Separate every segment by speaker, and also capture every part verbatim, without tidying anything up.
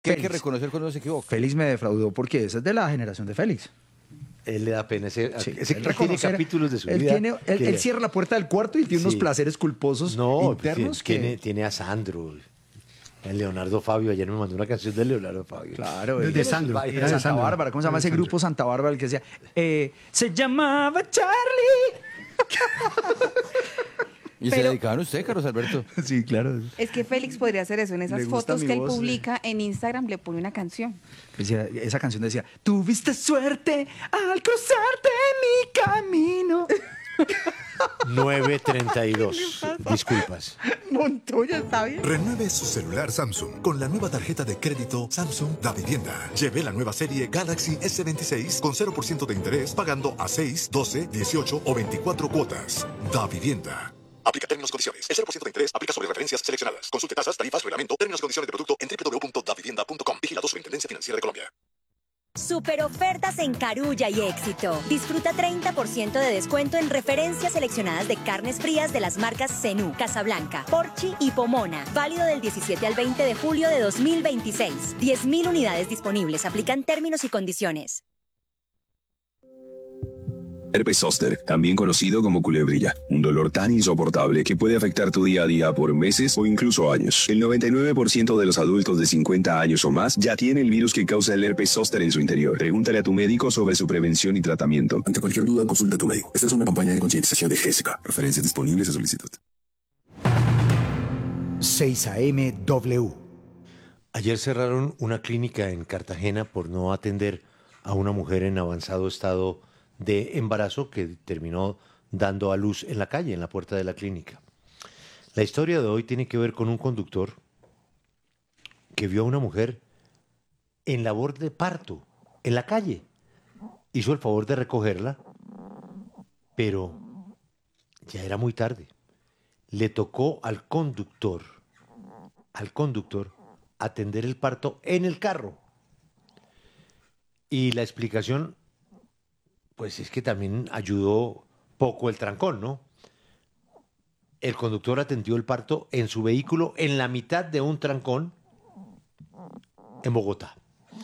Speaker 1: Que hay que
Speaker 2: Félix.
Speaker 1: reconocer cuando uno se equivoca.
Speaker 2: Félix me defraudó porque esa es de la generación de Félix.
Speaker 3: Él le da pena. Ese,
Speaker 2: Sí,
Speaker 3: ese-
Speaker 2: él
Speaker 3: él tiene
Speaker 2: reconocer-
Speaker 3: capítulos de su
Speaker 2: él
Speaker 3: vida.
Speaker 2: tiene- él,
Speaker 3: que
Speaker 2: él
Speaker 3: le-
Speaker 2: cierra la puerta del cuarto y tiene unos
Speaker 3: Sí.
Speaker 2: placeres culposos
Speaker 3: No, pues,
Speaker 2: internos
Speaker 3: tiene,
Speaker 2: que...
Speaker 3: tiene, tiene a Sandro. El Leonardo Fabio. Ayer me mandó una canción de Leonardo Fabio.
Speaker 2: Claro,
Speaker 4: De-
Speaker 2: y-
Speaker 4: de Sandro,
Speaker 2: y de
Speaker 4: era de
Speaker 2: Santa
Speaker 4: Sandro.
Speaker 2: Bárbara, ¿cómo se llama
Speaker 4: Era de
Speaker 2: ese
Speaker 4: Sandro.
Speaker 2: grupo Santa Bárbara? El que decía, eh, se llamaba Charlie.
Speaker 1: ¿Y se
Speaker 5: Pero-
Speaker 1: dedicaban a usted, Carlos Alberto?
Speaker 2: Sí, claro.
Speaker 5: Es que Félix podría hacer eso. En esas
Speaker 2: Le gusta
Speaker 5: fotos
Speaker 2: mi
Speaker 5: que él
Speaker 2: voz,
Speaker 5: publica en Instagram le pone una canción.
Speaker 2: Decía- esa canción decía, tuviste suerte al cruzarte mi camino.
Speaker 3: nueve treinta y dos. Disculpas.
Speaker 5: Montoya, ¿está bien?
Speaker 6: Renueve su celular Samsung con la nueva tarjeta de crédito Samsung Da Vivienda. Lleve la nueva serie Galaxy S veintiséis con cero por ciento de interés pagando a seis, doce, dieciocho o veinticuatro cuotas. Da Vivienda. Aplica términos y condiciones. El cero por ciento de interés aplica sobre referencias seleccionadas. Consulte tasas, tarifas, reglamento, términos y condiciones de producto en doble u doble u doble u punto da vivienda punto com. Vigilado Superintendencia Financiera de Colombia.
Speaker 7: Super ofertas en Carulla y Éxito. Disfruta treinta por ciento de descuento en referencias seleccionadas de carnes frías de las marcas Zenú, Casablanca, Porchi y Pomona. Válido del diecisiete al veinte de julio de dos mil veintiséis. diez mil unidades disponibles. Aplican términos y condiciones.
Speaker 8: Herpes zóster, también conocido como culebrilla, un dolor tan insoportable que puede afectar tu día a día por meses o incluso años. El noventa y nueve por ciento de los adultos de cincuenta años o más ya tiene el virus que causa el herpes zóster en su interior. Pregúntale a tu médico sobre su prevención y tratamiento.
Speaker 9: Ante cualquier duda, consulta a tu médico. Esta es una campaña de concientización de Jessica. Referencias disponibles a solicitud.
Speaker 4: seis A M W.
Speaker 3: Ayer cerraron una clínica en Cartagena por no atender a una mujer en avanzado estado de embarazo que terminó dando a luz en la calle, en la puerta de la clínica. La historia de hoy tiene que ver con un conductor que vio a una mujer en labor de parto, en la calle. Hizo el favor de recogerla, pero ya era muy tarde. Le tocó al conductor, al conductor, atender el parto en el carro. Y la explicación, pues es que también ayudó poco el trancón, ¿no? El conductor atendió el parto en su vehículo en la mitad de un trancón en Bogotá.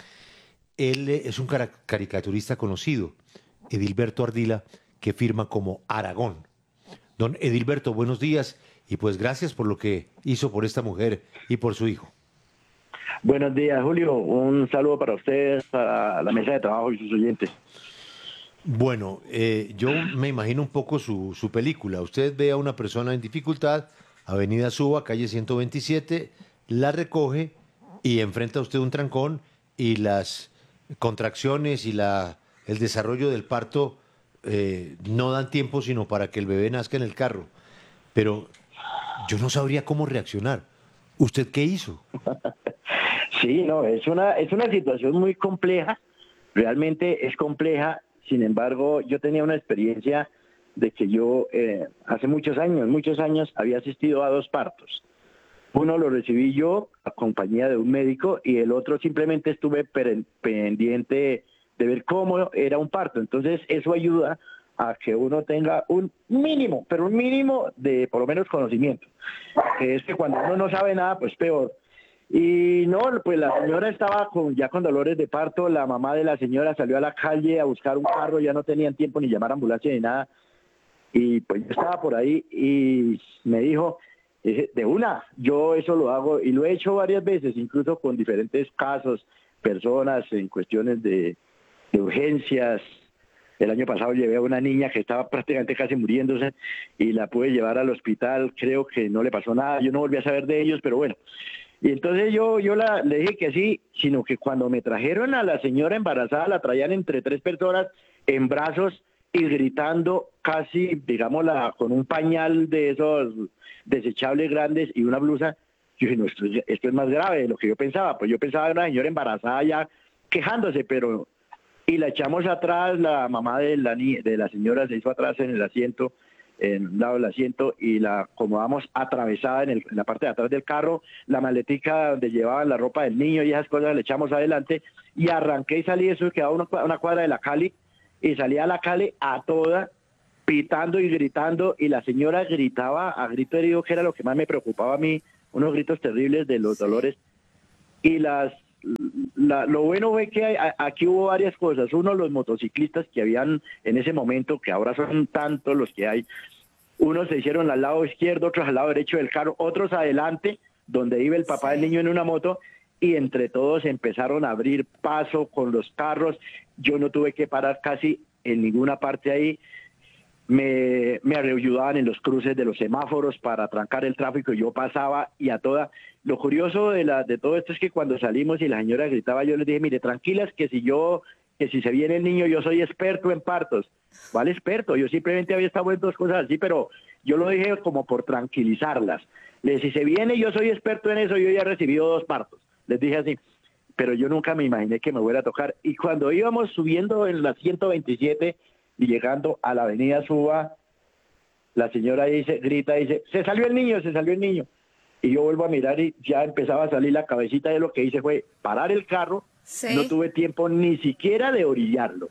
Speaker 3: Él eh, es un cara- caricaturista conocido, Edilberto Ardila, que firma como Aragón. Don Edilberto, buenos días y pues gracias por lo que hizo por esta mujer y por su hijo.
Speaker 10: Buenos días, Julio. Un saludo para ustedes, para la mesa de trabajo y sus oyentes.
Speaker 3: Bueno, eh, yo me imagino un poco su, su película. Usted ve a una persona en dificultad, Avenida Suba, calle ciento veintisiete, la recoge y enfrenta a usted un trancón y las contracciones y la, el desarrollo del parto eh, no dan tiempo sino para que el bebé nazca en el carro. Pero yo no sabría cómo reaccionar. ¿Usted qué hizo?
Speaker 10: Sí, no, es una, es una situación muy compleja, realmente es compleja. Sin embargo, yo tenía una experiencia de que yo eh, hace muchos años, muchos años había asistido a dos partos. Uno lo recibí yo a compañía de un médico y el otro simplemente estuve per- pendiente de ver cómo era un parto. Entonces eso ayuda a que uno tenga un mínimo, pero un mínimo de por lo menos conocimiento. Que es que cuando uno no sabe nada, pues peor. Y no, pues la señora estaba con, ya con dolores de parto, la mamá de la señora salió a la calle a buscar un carro, ya no tenían tiempo ni llamar a ambulancia ni nada, y pues yo estaba por ahí y me dijo, eh, de una, yo eso lo hago y lo he hecho varias veces, incluso con diferentes casos, personas en cuestiones de, de urgencias. El año pasado llevé a una niña que estaba prácticamente casi muriéndose y la pude llevar al hospital, creo que no le pasó nada, yo no volví a saber de ellos, pero bueno. Y entonces yo, yo la, le dije que sí, sino que cuando me trajeron a la señora embarazada, la traían entre tres personas en brazos y gritando casi, digámosla, con un pañal de esos desechables grandes y una blusa. Yo dije, no, esto, es- esto es más grave de lo que yo pensaba. Pues yo pensaba en una señora embarazada ya quejándose, pero... Y la echamos atrás, la mamá de la, ni- de la señora se hizo atrás en el asiento, en un lado del asiento, y la acomodamos atravesada en, el- en la parte de atrás del carro, la maletica donde llevaban la ropa del niño y esas cosas le echamos adelante, y arranqué y salí, eso quedaba una, cua- una cuadra de la Cali, y salí a la Cali a toda, pitando y gritando, y la señora gritaba a grito herido, que era lo que más me preocupaba a mí, unos gritos terribles de los dolores, y las la, lo bueno fue que hay, a, aquí hubo varias cosas. Uno, los motociclistas que habían en ese momento, que ahora son tantos los que hay, unos se hicieron al lado izquierdo, otros al lado derecho del carro, otros adelante, donde iba el papá del niño en una moto, y entre todos empezaron a abrir paso con los carros. Yo no tuve que parar casi en ninguna parte ahí. Me, me ayudaban en los cruces de los semáforos para trancar el tráfico, y yo pasaba y a toda. Lo curioso de, la, de todo esto es que cuando salimos y la señora gritaba, yo les dije, mire, tranquilas, que si yo, que si se viene el niño, yo soy experto en partos. ¿Cuál experto? Yo simplemente había estado en dos cosas así, pero yo lo dije como por tranquilizarlas. Les dije, si se viene, yo soy experto en eso, yo ya he recibido dos partos. Les dije así, pero yo nunca me imaginé que me fuera a tocar. Y cuando íbamos subiendo en la ciento veintisiete y llegando a la avenida Suba, la señora dice, grita, dice, se salió el niño, se salió el niño. Y yo vuelvo a mirar y ya empezaba a salir la cabecita, de lo que hice fue parar el carro.
Speaker 5: Sí.
Speaker 10: No tuve tiempo ni siquiera de orillarlo.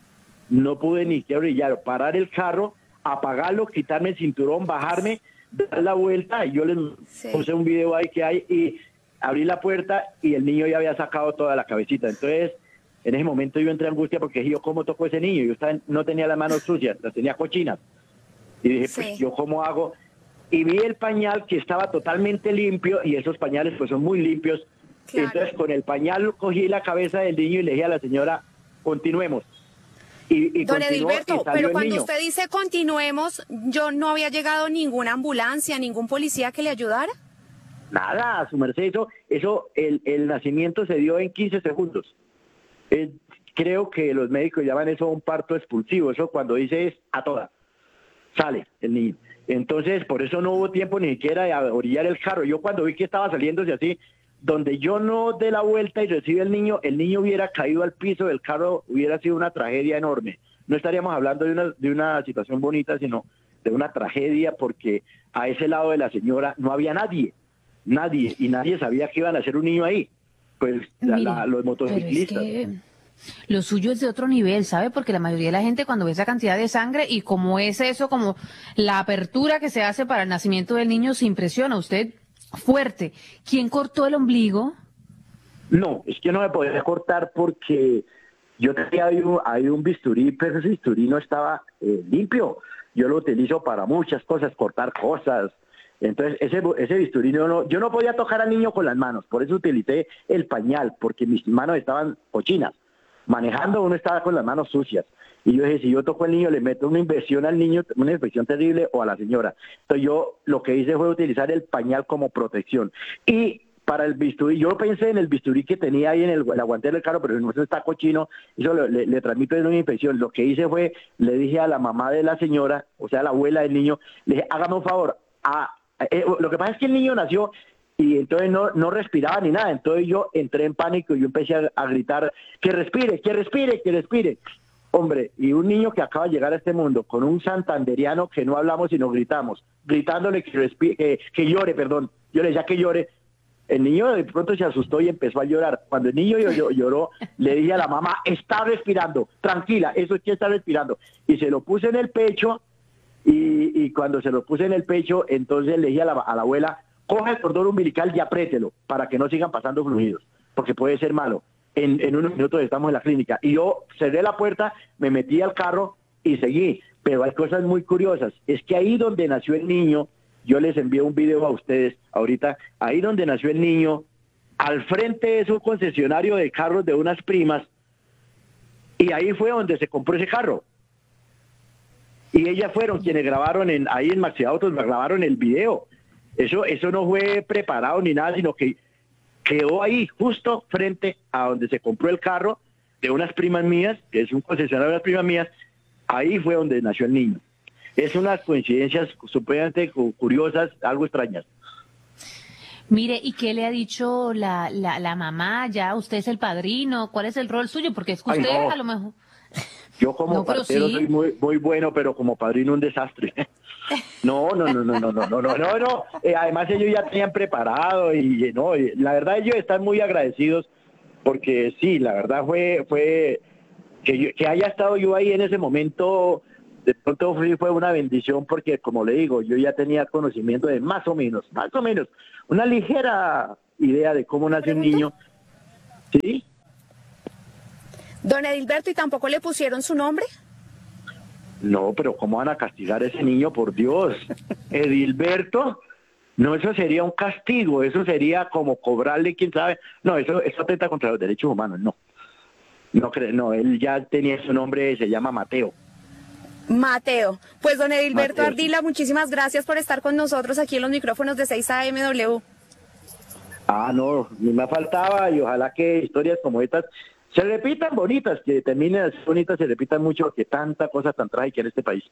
Speaker 10: No pude ni siquiera orillarlo. Parar el carro, apagarlo, quitarme el cinturón, bajarme, dar la vuelta, y yo les
Speaker 5: Sí.
Speaker 10: puse un video ahí que hay, y abrí la puerta y el niño ya había sacado toda la cabecita. Entonces, en ese momento yo entré en angustia porque dije, yo, ¿cómo tocó ese niño? Yo estaba, no tenía las manos sucias, las tenía cochinas. Y dije,
Speaker 5: Sí.
Speaker 10: pues, ¿yo cómo hago? Y vi el pañal que estaba totalmente limpio, y esos pañales pues son muy limpios.
Speaker 5: Claro.
Speaker 10: Entonces, con el pañal cogí la cabeza del niño y le dije a la señora, continuemos. Y, y
Speaker 5: Don
Speaker 10: continuó, y
Speaker 5: Edilberto,
Speaker 10: salió
Speaker 5: pero
Speaker 10: el
Speaker 5: cuando
Speaker 10: niño.
Speaker 5: usted dice continuemos, yo no había llegado ninguna ambulancia, ningún policía que le ayudara.
Speaker 10: Nada, su merced, eso, eso el, el nacimiento se dio en quince segundos. Eh, creo que los médicos llaman eso un parto expulsivo, eso cuando dice es a toda, sale el niño. Entonces, por eso no hubo tiempo ni siquiera de orillar el carro. Yo cuando vi que estaba saliéndose así, donde yo no dé la vuelta y recibe el niño, el niño hubiera caído al piso del carro, hubiera sido una tragedia enorme. No estaríamos hablando de una, de una situación bonita, sino de una tragedia, porque a ese lado de la señora no había nadie. Nadie, y nadie sabía que iban a hacer un niño ahí. Pues la,
Speaker 11: Mire,
Speaker 10: la, los motociclistas.
Speaker 11: Pero es que lo suyo es de otro nivel, ¿sabe? Porque la mayoría de la gente cuando ve esa cantidad de sangre y como es eso, como la apertura que se hace para el nacimiento del niño, se impresiona. Usted, fuerte. ¿Quién cortó el ombligo?
Speaker 10: No, es que no me podía cortar porque yo tenía ahí un, ahí un bisturí, pero ese bisturí no estaba eh, limpio. Yo lo utilizo para muchas cosas, cortar cosas. Entonces, ese, ese bisturí, no, no, yo no podía tocar al niño con las manos, por eso utilicé el pañal, porque mis manos estaban cochinas. Manejando uno estaba con las manos sucias. Y yo dije, si yo toco al niño, le meto una infección al niño, una infección terrible, o a la señora. Entonces yo lo que hice fue utilizar el pañal como protección. Y para el bisturí, yo pensé en el bisturí que tenía ahí en el, la guantera del carro, pero no, eso está cochino, eso le, le, le transmite una infección. Lo que hice fue, le dije a la mamá de la señora, o sea, a la abuela del niño, le dije, hágame un favor, a, eh, lo que pasa es que el niño nació y entonces no, no respiraba ni nada. Entonces yo entré en pánico y yo empecé a, a gritar, que respire, que respire, que respire. Hombre, y un niño que acaba de llegar a este mundo con un santanderiano que no hablamos sino gritamos, gritándole que, respire, que, que llore, perdón. Yo le decía que llore. El niño de pronto se asustó y empezó a llorar. Cuando el niño lloró, lloró, le dije a la mamá, está respirando, tranquila, eso es que está respirando. Y se lo puse en el pecho, y, y cuando se lo puse en el pecho, entonces le dije a la, a la abuela, coja el cordón umbilical y apriételo para que no sigan pasando fluidos, porque puede ser malo. En, en unos minutos estamos en la clínica. Y yo cerré la puerta, me metí al carro y seguí. Pero hay cosas muy curiosas. Es que ahí donde nació el niño, yo les envié un video a ustedes ahorita, ahí donde nació el niño, al frente es un concesionario de carros de unas primas, y ahí fue donde se compró ese carro. Y ellas fueron quienes grabaron en, ahí en Maxi Autos, grabaron el video. Eso, eso no fue preparado ni nada, sino que quedó ahí justo frente a donde se compró el carro de unas primas mías, que es un concesionario de unas primas mías. Ahí fue donde nació el niño. Es unas coincidencias supremamente curiosas, algo extrañas.
Speaker 11: Mire, ¿y qué le ha dicho la, la, la mamá? Ya usted es el padrino, ¿cuál es el rol suyo? Porque es que usted
Speaker 10: Ay, no.
Speaker 11: a lo mejor...
Speaker 10: Yo como
Speaker 11: No, pero
Speaker 10: partero
Speaker 11: sí.
Speaker 10: soy muy, muy bueno, pero como padrino un desastre. No, no, no, no, no, no, no, no, no, no. Eh, además ellos ya tenían preparado y eh, no, y la verdad ellos están muy agradecidos porque sí, la verdad fue, fue que, yo- que haya estado yo ahí en ese momento, de pronto fue, fue una bendición porque como le digo, yo ya tenía conocimiento de más o menos, más o menos, una ligera idea de cómo nace un niño. ¿Sí?
Speaker 5: Don Edilberto, ¿y tampoco le pusieron su nombre?
Speaker 10: No, pero ¿cómo van a castigar a ese niño, por Dios? Edilberto, no, eso sería un castigo, eso sería como cobrarle, quién sabe. No, eso, eso atenta contra los derechos humanos, no. No, cre- no, él ya tenía su nombre, se llama Mateo.
Speaker 5: Mateo. Pues don Edilberto
Speaker 10: Mateo,
Speaker 5: Ardila, muchísimas gracias por estar con nosotros aquí en los micrófonos de seis A M W.
Speaker 10: Ah, no, ni me faltaba y ojalá que historias como estas se repitan bonitas, que terminen así bonitas, se repitan mucho, que tanta cosa tan trágica en este país.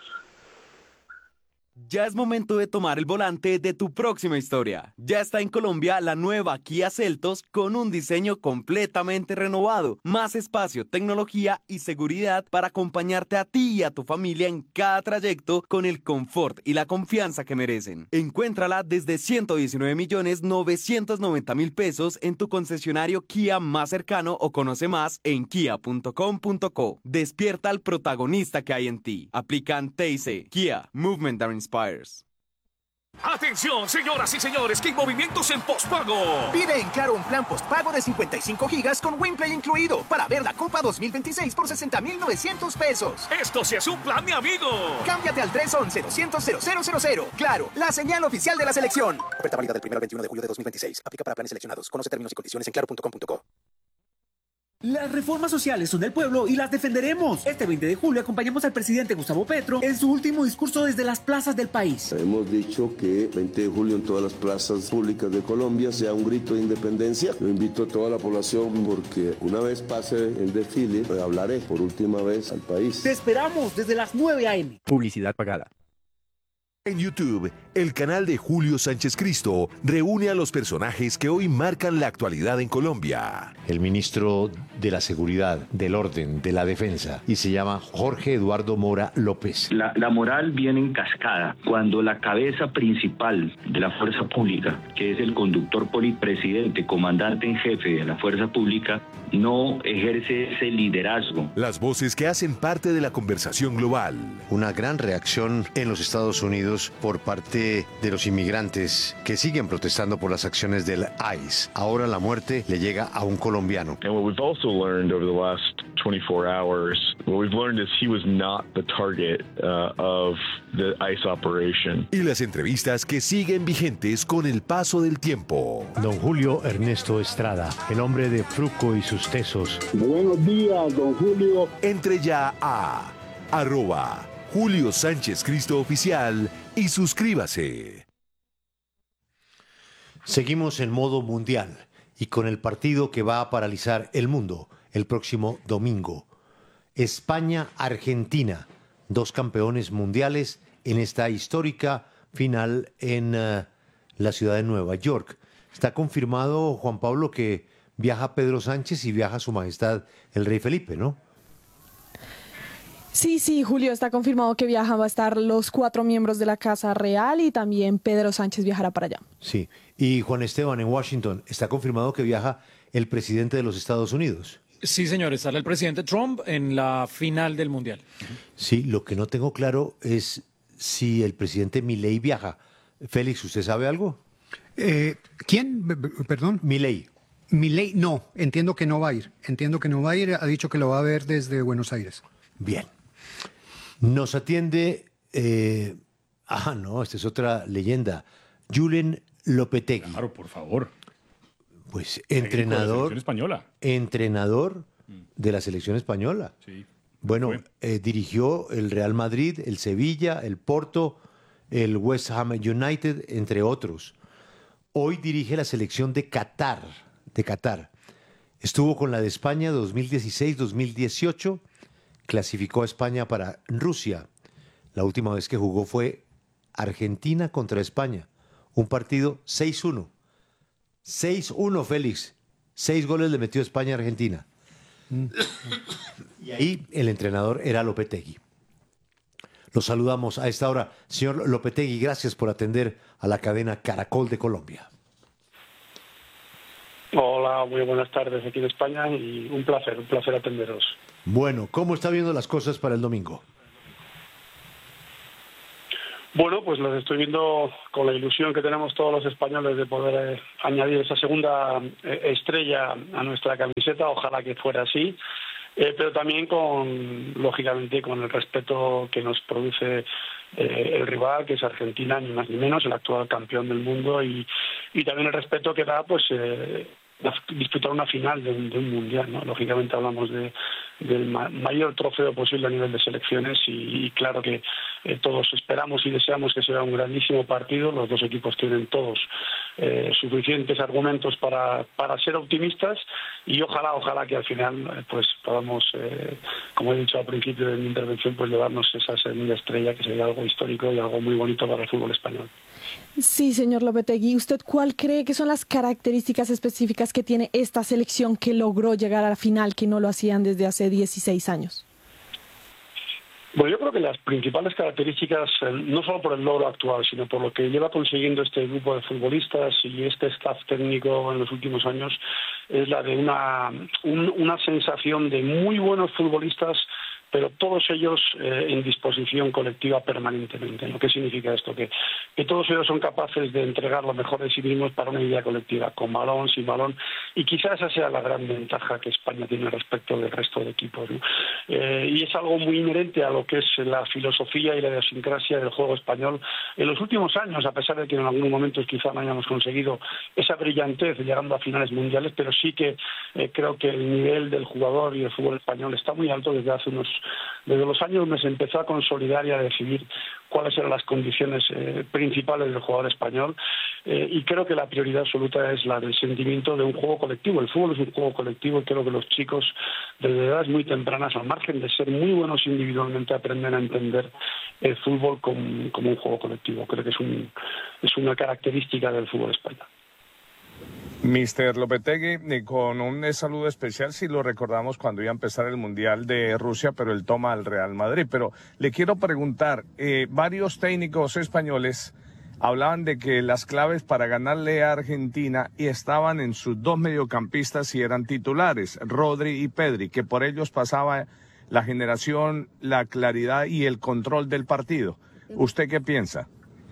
Speaker 12: Ya es momento de tomar el volante de tu próxima historia. Ya está en Colombia la nueva Kia Seltos con un diseño completamente renovado, más espacio, tecnología y seguridad para acompañarte a ti y a tu familia en cada trayecto con el confort y la confianza que merecen. Encuéntrala desde ciento diecinueve millones novecientos noventa mil pesos en tu concesionario Kia más cercano o conoce más en kia punto com punto co. Despierta al protagonista que hay en ti. Aplican T I C. Kia, Movement that Inspires.
Speaker 13: Atención, señoras y señores, que hay movimientos en postpago.
Speaker 14: Pide en Claro un plan postpago de cincuenta y cinco gigas con WinPlay incluido para ver la Copa dos mil veintiséis por sesenta mil novecientos pesos.
Speaker 13: Esto sí es un plan, mi amigo.
Speaker 14: Cámbiate al tres once doscientos cero cero cero cero. Claro, la señal oficial de la selección. Oferta válida del primero al veintiuno de julio de dos mil veintiséis. Aplica para planes seleccionados. Conoce términos y condiciones en claro punto com punto co.
Speaker 15: Las reformas sociales son del pueblo y las defenderemos. Este veinte de julio acompañamos al presidente Gustavo Petro en su último discurso desde las plazas del país.
Speaker 16: Hemos dicho que veinte de julio en todas las plazas públicas de Colombia sea un grito de independencia. Yo invito a toda la población porque una vez pase el desfile, hablaré por última vez al país.
Speaker 15: Te esperamos desde las nueve a eme
Speaker 17: Publicidad pagada.
Speaker 18: En YouTube, el canal de Julio Sánchez Cristo reúne a los personajes que hoy marcan la actualidad en Colombia.
Speaker 3: El ministro de la Seguridad, del Orden, de la Defensa, y se llama Jorge Eduardo Mora López.
Speaker 19: La, la moral viene en cascada cuando la cabeza principal de la fuerza pública, que es el conductor polipresidente, comandante en jefe de la fuerza pública, no ejerce ese liderazgo.
Speaker 18: Las voces que hacen parte de la conversación global.
Speaker 3: Una gran reacción en los Estados Unidos por parte de los inmigrantes que siguen protestando por las acciones del I C E. Ahora la muerte le llega a un colombiano.
Speaker 20: And what we've also learned over the last twenty-four hours, what we've learned is he was not the target uh, of the I C E operation.
Speaker 18: Y las entrevistas que siguen vigentes con el paso del tiempo.
Speaker 3: Don Julio Ernesto Estrada, el hombre de Fruco y sus tesos.
Speaker 21: Buenos días, don Julio.
Speaker 18: Entre ya a arroba Julio Sánchez Cristo Oficial y suscríbase.
Speaker 3: Seguimos en modo mundial y con el partido que va a paralizar el mundo el próximo domingo. España-Argentina, dos campeones mundiales en esta histórica final en uh, la ciudad de Nueva York. Está confirmado, Juan Pablo, que viaja Pedro Sánchez y viaja Su Majestad el Rey Felipe, ¿no?
Speaker 22: Sí, sí, Julio, está confirmado que viajan, va a estar los cuatro miembros de la Casa Real y también Pedro Sánchez viajará para allá.
Speaker 3: Sí, y Juan Esteban, en Washington, ¿está confirmado que viaja el presidente de los Estados Unidos?
Speaker 23: Sí, señor, estará el presidente Trump en la final del Mundial.
Speaker 3: Sí, lo que no tengo claro es si el presidente Milei viaja. Félix, ¿usted sabe algo?
Speaker 24: Eh, ¿Quién? Perdón.
Speaker 3: Milei.
Speaker 24: Milei, no, entiendo que no va a ir. Entiendo que no va a ir, ha dicho que lo va a ver desde Buenos Aires.
Speaker 3: Bien. Nos atiende, eh, ah, no, esta es otra leyenda, Julen Lopetegui.
Speaker 25: Claro, por favor.
Speaker 3: Pues entrenador,
Speaker 25: de la española.
Speaker 3: entrenador de la selección española.
Speaker 25: Sí.
Speaker 3: Bueno, eh, dirigió el Real Madrid, el Sevilla, el Porto, el West Ham United, entre otros. Hoy dirige la selección de Qatar, de Qatar. Estuvo con la de España dos mil dieciséis dos mil dieciocho. Clasificó a España para Rusia. La última vez que jugó fue Argentina contra España. Un partido seis uno. seis uno, Félix. Seis goles le metió España a Argentina. Mm. Y ahí el entrenador era Lopetegui. Lo saludamos a esta hora. Señor Lopetegui, gracias por atender a la cadena Caracol de Colombia.
Speaker 26: Hola, muy buenas tardes aquí en España y un placer, un placer atenderos.
Speaker 3: Bueno, ¿cómo está viendo las cosas para el domingo?
Speaker 26: Bueno, pues los estoy viendo con la ilusión que tenemos todos los españoles de poder eh, añadir esa segunda eh, estrella a nuestra camiseta. Ojalá que fuera así. Eh, pero también con, lógicamente, con el respeto que nos produce eh, el rival, que es Argentina, ni más ni menos, el actual campeón del mundo, y, y también el respeto que da, pues, eh, disputar una final de un, de un mundial, ¿no? Lógicamente hablamos de, del ma mayor trofeo posible a nivel de selecciones y, y claro que eh, todos esperamos y deseamos que sea un grandísimo partido. Los dos equipos tienen todos eh, suficientes argumentos para, para ser optimistas y ojalá, ojalá que al final eh, pues podamos, eh, como he dicho al principio de mi intervención, pues llevarnos esa segunda estrella, que sería algo histórico y algo muy bonito para el fútbol español.
Speaker 22: Sí, señor Lopetegui. ¿Usted cuál cree que son las características específicas que tiene esta selección que logró llegar a la final, que no lo hacían desde hace dieciséis años?
Speaker 26: Bueno, yo creo que las principales características, no solo por el logro actual, sino por lo que lleva consiguiendo este grupo de futbolistas y este staff técnico en los últimos años, es la de una, un, una sensación de muy buenos futbolistas, pero todos ellos eh, en disposición colectiva permanentemente, ¿no? ¿Qué significa esto? Que, que todos ellos son capaces de entregar lo mejor de sí mismos para una idea colectiva, con balón, sin balón, y quizás esa sea la gran ventaja que España tiene respecto del resto de equipos, ¿no? Eh, y es algo muy inherente a lo que es la filosofía y la idiosincrasia del juego español en los últimos años, a pesar de que en algunos momentos quizá no hayamos conseguido esa brillantez llegando a finales mundiales, pero sí que eh, creo que el nivel del jugador y del fútbol español está muy alto desde hace unos Desde los años donde se empezó a consolidar y a decidir cuáles eran las condiciones eh, principales del jugador español, eh, y creo que la prioridad absoluta es la del sentimiento de un juego colectivo. El fútbol es un juego colectivo y creo que los chicos desde edades muy tempranas, al margen de ser muy buenos individualmente, aprenden a entender el fútbol como, como un juego colectivo. Creo que es, un, es una característica del fútbol español.
Speaker 1: mister Lopetegui, con un saludo especial, si lo recordamos cuando iba a empezar el Mundial de Rusia, pero él toma al Real Madrid. Pero le quiero preguntar, eh, varios técnicos españoles hablaban de que las claves para ganarle a Argentina y estaban en sus dos mediocampistas y eran titulares, Rodri y Pedri, que por ellos pasaba la generación, la claridad y el control del partido. ¿Usted qué piensa?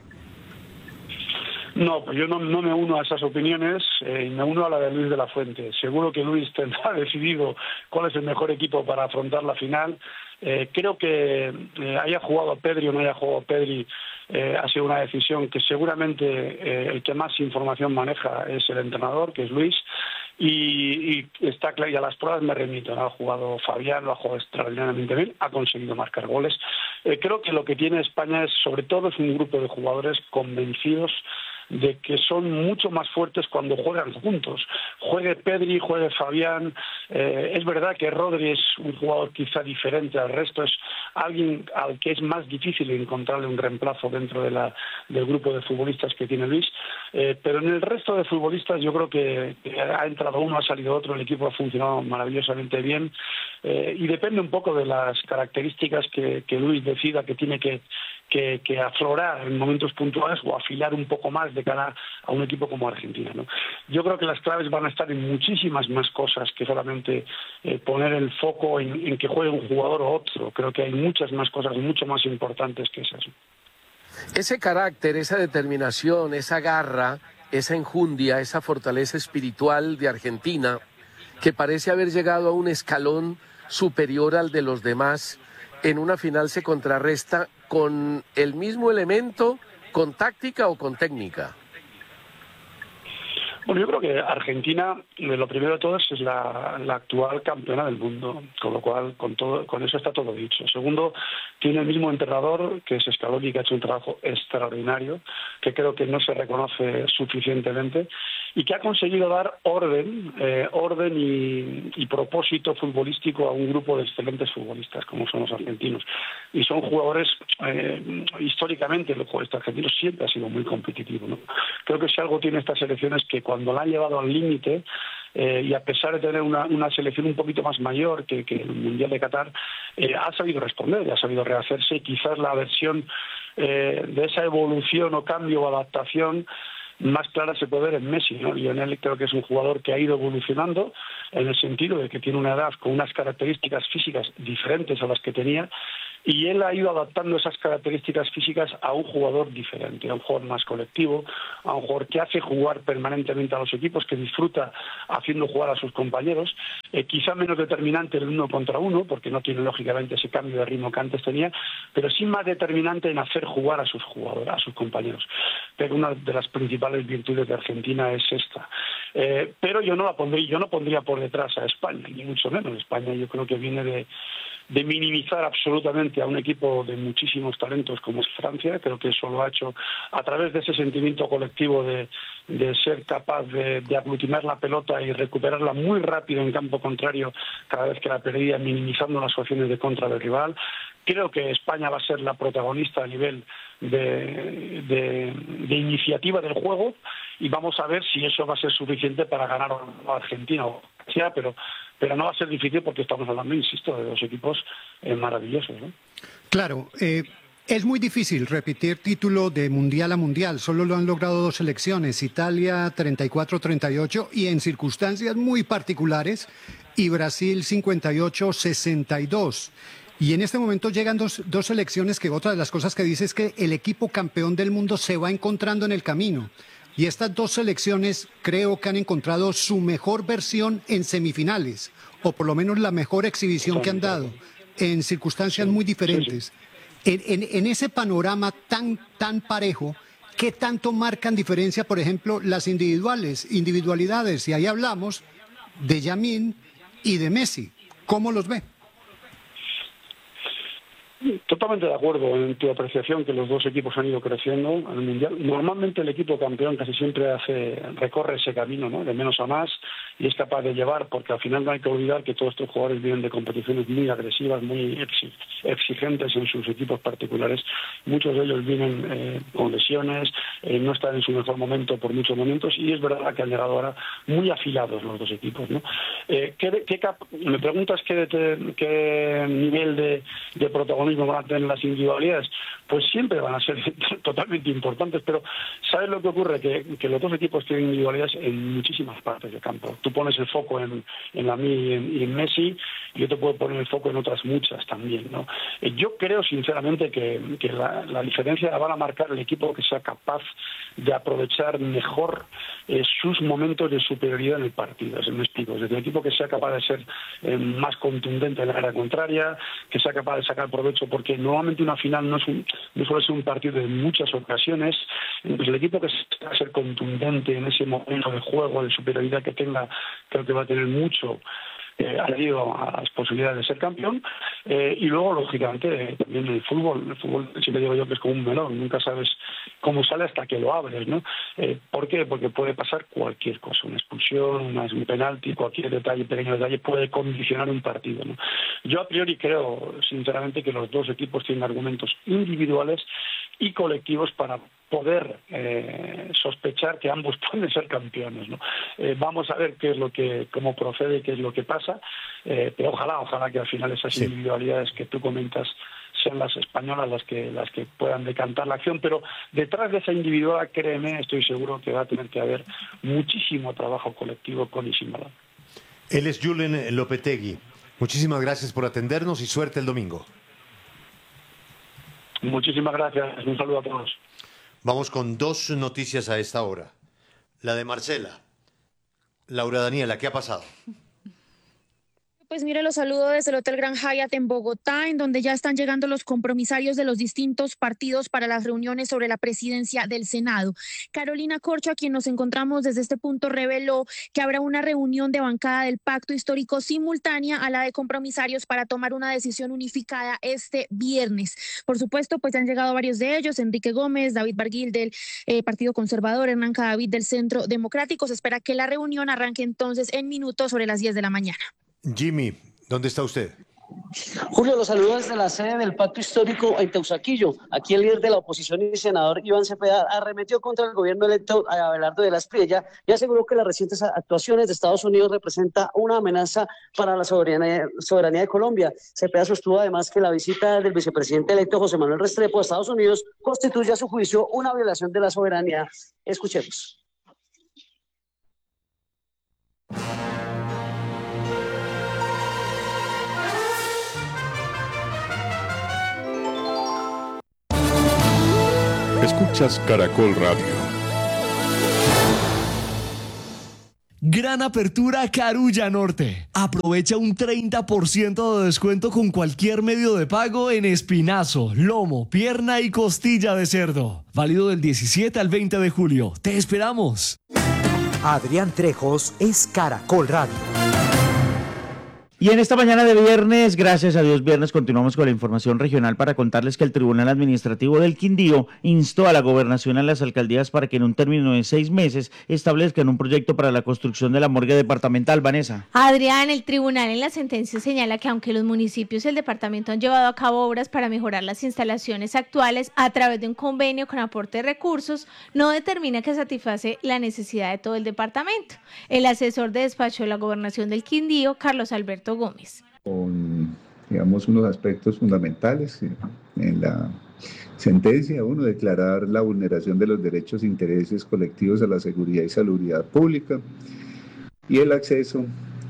Speaker 26: No, pues yo no, no me uno a esas opiniones, eh, me uno a la de Luis de la Fuente. Seguro que Luis tendrá decidido cuál es el mejor equipo para afrontar la final. Eh, creo que eh, haya jugado Pedri o no haya jugado Pedri eh, ha sido una decisión que seguramente eh, el que más información maneja es el entrenador, que es Luis. Y, y está claro, y a las pruebas me remito, ¿no? Ha jugado Fabián, lo ha jugado extraordinariamente bien, ha conseguido marcar goles. Eh, creo que lo que tiene España es, sobre todo, es un grupo de jugadores convencidos de que son mucho más fuertes cuando juegan juntos. Juegue Pedri, juegue Fabián. Eh, es verdad que Rodri es un jugador quizá diferente al resto, es alguien al que es más difícil encontrarle un reemplazo dentro de la, del grupo de futbolistas que tiene Luis. Eh, pero en el resto de futbolistas yo creo que, que ha entrado uno, ha salido otro, el equipo ha funcionado maravillosamente bien. Eh, y depende un poco de las características que, que Luis decida que tiene que Que, que aflorar en momentos puntuales o afilar un poco más de cara a un equipo como Argentina, ¿no? Yo creo que las claves van a estar en muchísimas más cosas que solamente eh, poner el foco en, en que juegue un jugador o otro. Creo que hay muchas más cosas mucho más importantes que esas.
Speaker 2: Ese carácter, esa determinación, esa garra, esa enjundia, esa fortaleza espiritual de Argentina, que parece haber llegado a un escalón superior al de los demás, en una final se contrarresta con el mismo elemento, con táctica o con técnica.
Speaker 26: Bueno, yo creo que Argentina, lo primero de todo, es la, la actual campeona del mundo, con lo cual con todo, con eso está todo dicho. Segundo, tiene el mismo entrenador, que es Scaloni, que ha hecho un trabajo extraordinario, que creo que no se reconoce suficientemente, y que ha conseguido dar orden, eh, orden y, y propósito futbolístico a un grupo de excelentes futbolistas, como son los argentinos. Y son jugadores, eh, históricamente, el futbolista argentino siempre ha sido muy competitivo, ¿no? Creo que si algo tiene esta selección es que cuando la han llevado al límite, eh, y a pesar de tener una, una selección un poquito más mayor que, que el Mundial de Qatar, eh, ha sabido responder, ha sabido rehacerse, y quizás la versión eh, de esa evolución o cambio o adaptación más clara se puede ver en Messi, ¿no? Lionel creo que es un jugador que ha ido evolucionando en el sentido de que tiene una edad con unas características físicas diferentes a las que tenía, y él ha ido adaptando esas características físicas a un jugador diferente, a un jugador más colectivo, a un jugador que hace jugar permanentemente a los equipos, que disfruta haciendo jugar a sus compañeros, eh, quizá menos determinante el uno contra uno, porque no tiene lógicamente ese cambio de ritmo que antes tenía, pero sí más determinante en hacer jugar a sus jugadores, a sus compañeros. Pero una de las principales virtudes de Argentina es esta. Eh, pero yo no la pondría, yo no pondría por detrás a España, ni mucho menos. España yo creo que viene de de minimizar absolutamente a un equipo de muchísimos talentos como es Francia. Creo que eso lo ha hecho a través de ese sentimiento colectivo de, de ser capaz de, de aglutinar la pelota y recuperarla muy rápido en campo contrario cada vez que la perdía, minimizando las opciones de contra del rival. Creo que España va a ser la protagonista a nivel de, de, de iniciativa del juego, y vamos a ver si eso va a ser suficiente para ganar a Argentina o sea, pero pero no va a ser difícil porque estamos hablando, insisto, de dos equipos eh, maravillosos, ¿no?
Speaker 24: Claro, eh, es muy difícil repetir título de mundial a mundial. Solo lo han logrado dos selecciones, Italia treinta y cuatro treinta y ocho y en circunstancias muy particulares, y Brasil cincuenta y ocho sesenta y dos. Y en este momento llegan dos, dos selecciones que otra de las cosas que dice es que el equipo campeón del mundo se va encontrando en el camino. Y estas dos selecciones creo que han encontrado su mejor versión en semifinales, o por lo menos la mejor exhibición que han dado, en circunstancias muy diferentes. En, en, en ese panorama tan, tan parejo, ¿qué tanto marcan diferencia, por ejemplo, las individuales, individualidades? Y ahí hablamos de Yamín y de Messi. ¿Cómo los ve?
Speaker 26: Totalmente de acuerdo en tu apreciación que los dos equipos han ido creciendo en el Mundial. Normalmente el equipo campeón casi siempre hace recorre ese camino, ¿no?, de menos a más, y es capaz de llevar, porque al final no hay que olvidar que todos estos jugadores vienen de competiciones muy agresivas, muy exigentes en sus equipos particulares. Muchos de ellos vienen eh, con lesiones, eh, no están en su mejor momento por muchos momentos, y es verdad que han llegado ahora muy afilados los dos equipos, ¿no? Eh, ¿qué, qué cap me preguntas qué, qué nivel de, de protagonismo van a tener las individualidades. Pues siempre van a ser totalmente importantes, pero ¿sabes lo que ocurre? Que, que los dos equipos tienen individualidades en muchísimas partes del campo. Tú pones el foco en, en Lamine y en, y en Messi, y yo te puedo poner el foco en otras muchas también, ¿no? Eh, yo creo sinceramente que, que la, la diferencia la van a marcar el equipo que sea capaz de aprovechar mejor eh, sus momentos de superioridad en el partido. Es me explico. Es decir, el equipo que sea capaz de ser eh, más contundente en la área contraria, que sea capaz de sacar provecho, porque normalmente una final no es un, no suele ser un partido de muchas ocasiones. Entonces el equipo que sea ser contundente en ese momento de juego, de superioridad que tenga, creo que va a tener mucho eh, añadido a las posibilidades de ser campeón. Eh, y luego, lógicamente, eh, también el fútbol. El fútbol siempre digo yo que es como un melón, nunca sabes cómo sale hasta que lo abres, ¿no? Eh, ¿Por qué? Porque puede pasar cualquier cosa, una expulsión, una, un penalti, cualquier detalle, pequeño detalle puede condicionar un partido, ¿no? Yo a priori creo, sinceramente, que los dos equipos tienen argumentos individuales y colectivos para poder eh, sospechar que ambos pueden ser campeones, ¿no? Eh, vamos a ver qué es lo que, cómo procede, qué es lo que pasa, eh, pero ojalá, ojalá que al final esas sí. individualidades que tú comentas sean las españolas las que las que puedan decantar la acción, pero detrás de esa individual, créeme, estoy seguro que va a tener que haber muchísimo trabajo colectivo con y sin balón.
Speaker 3: Él es Julen Lopetegui. Muchísimas gracias por atendernos y suerte el domingo.
Speaker 26: Muchísimas gracias, un saludo a todos.
Speaker 3: Vamos con dos noticias a esta hora. La de Marcela. Laura Daniela, ¿qué ha pasado?
Speaker 6: Pues mire, los saludo desde el Hotel Grand Hyatt en Bogotá, en donde ya están llegando los compromisarios de los distintos partidos para las reuniones sobre la presidencia del Senado. Carolina Corcho, a quien nos encontramos desde este punto, reveló que habrá una reunión de bancada del Pacto Histórico simultánea a la de compromisarios para tomar una decisión unificada este viernes. Por supuesto, pues han llegado varios de ellos: Enrique Gómez, David Barguil del eh, Partido Conservador, Hernán Cadavid del Centro Democrático. Se espera que la reunión arranque entonces en minutos sobre las diez de la mañana.
Speaker 3: Jimmy, ¿dónde está usted?
Speaker 7: Julio, los saludo desde la sede del Pacto Histórico en Teusaquillo. Aquí el líder de la oposición y senador Iván Cepeda arremetió contra el gobierno electo Abelardo de la Espriella y aseguró que las recientes actuaciones de Estados Unidos representan una amenaza para la soberanía, soberanía de Colombia. Cepeda sostuvo además que la visita del vicepresidente electo José Manuel Restrepo a Estados Unidos constituye a su juicio una violación de la soberanía. Escuchemos.
Speaker 4: Escuchas Caracol Radio.
Speaker 8: Gran apertura Carulla Norte. Aprovecha un treinta por ciento de descuento con cualquier medio de pago en espinazo, lomo, pierna y costilla de cerdo. Válido del diecisiete al veinte de julio. ¡Te esperamos!
Speaker 9: Adrián Trejos es Caracol Radio.
Speaker 11: Y en esta mañana de viernes, gracias a Dios viernes, continuamos con la información regional para contarles que el Tribunal Administrativo del Quindío instó a la gobernación y a las alcaldías para que en un término de seis meses establezcan un proyecto para la construcción de la morgue departamental. Vanessa.
Speaker 17: Adrián, el tribunal en la sentencia señala que aunque los municipios y el departamento han llevado a cabo obras para mejorar las instalaciones actuales a través de un convenio con aporte de recursos, no determina que satisface la necesidad de todo el departamento. El asesor de despacho de la gobernación del Quindío, Carlos Alberto Gómez.
Speaker 25: Con, digamos, unos aspectos fundamentales en la sentencia. Uno, declarar la vulneración de los derechos e intereses colectivos a la seguridad y salubridad pública y el acceso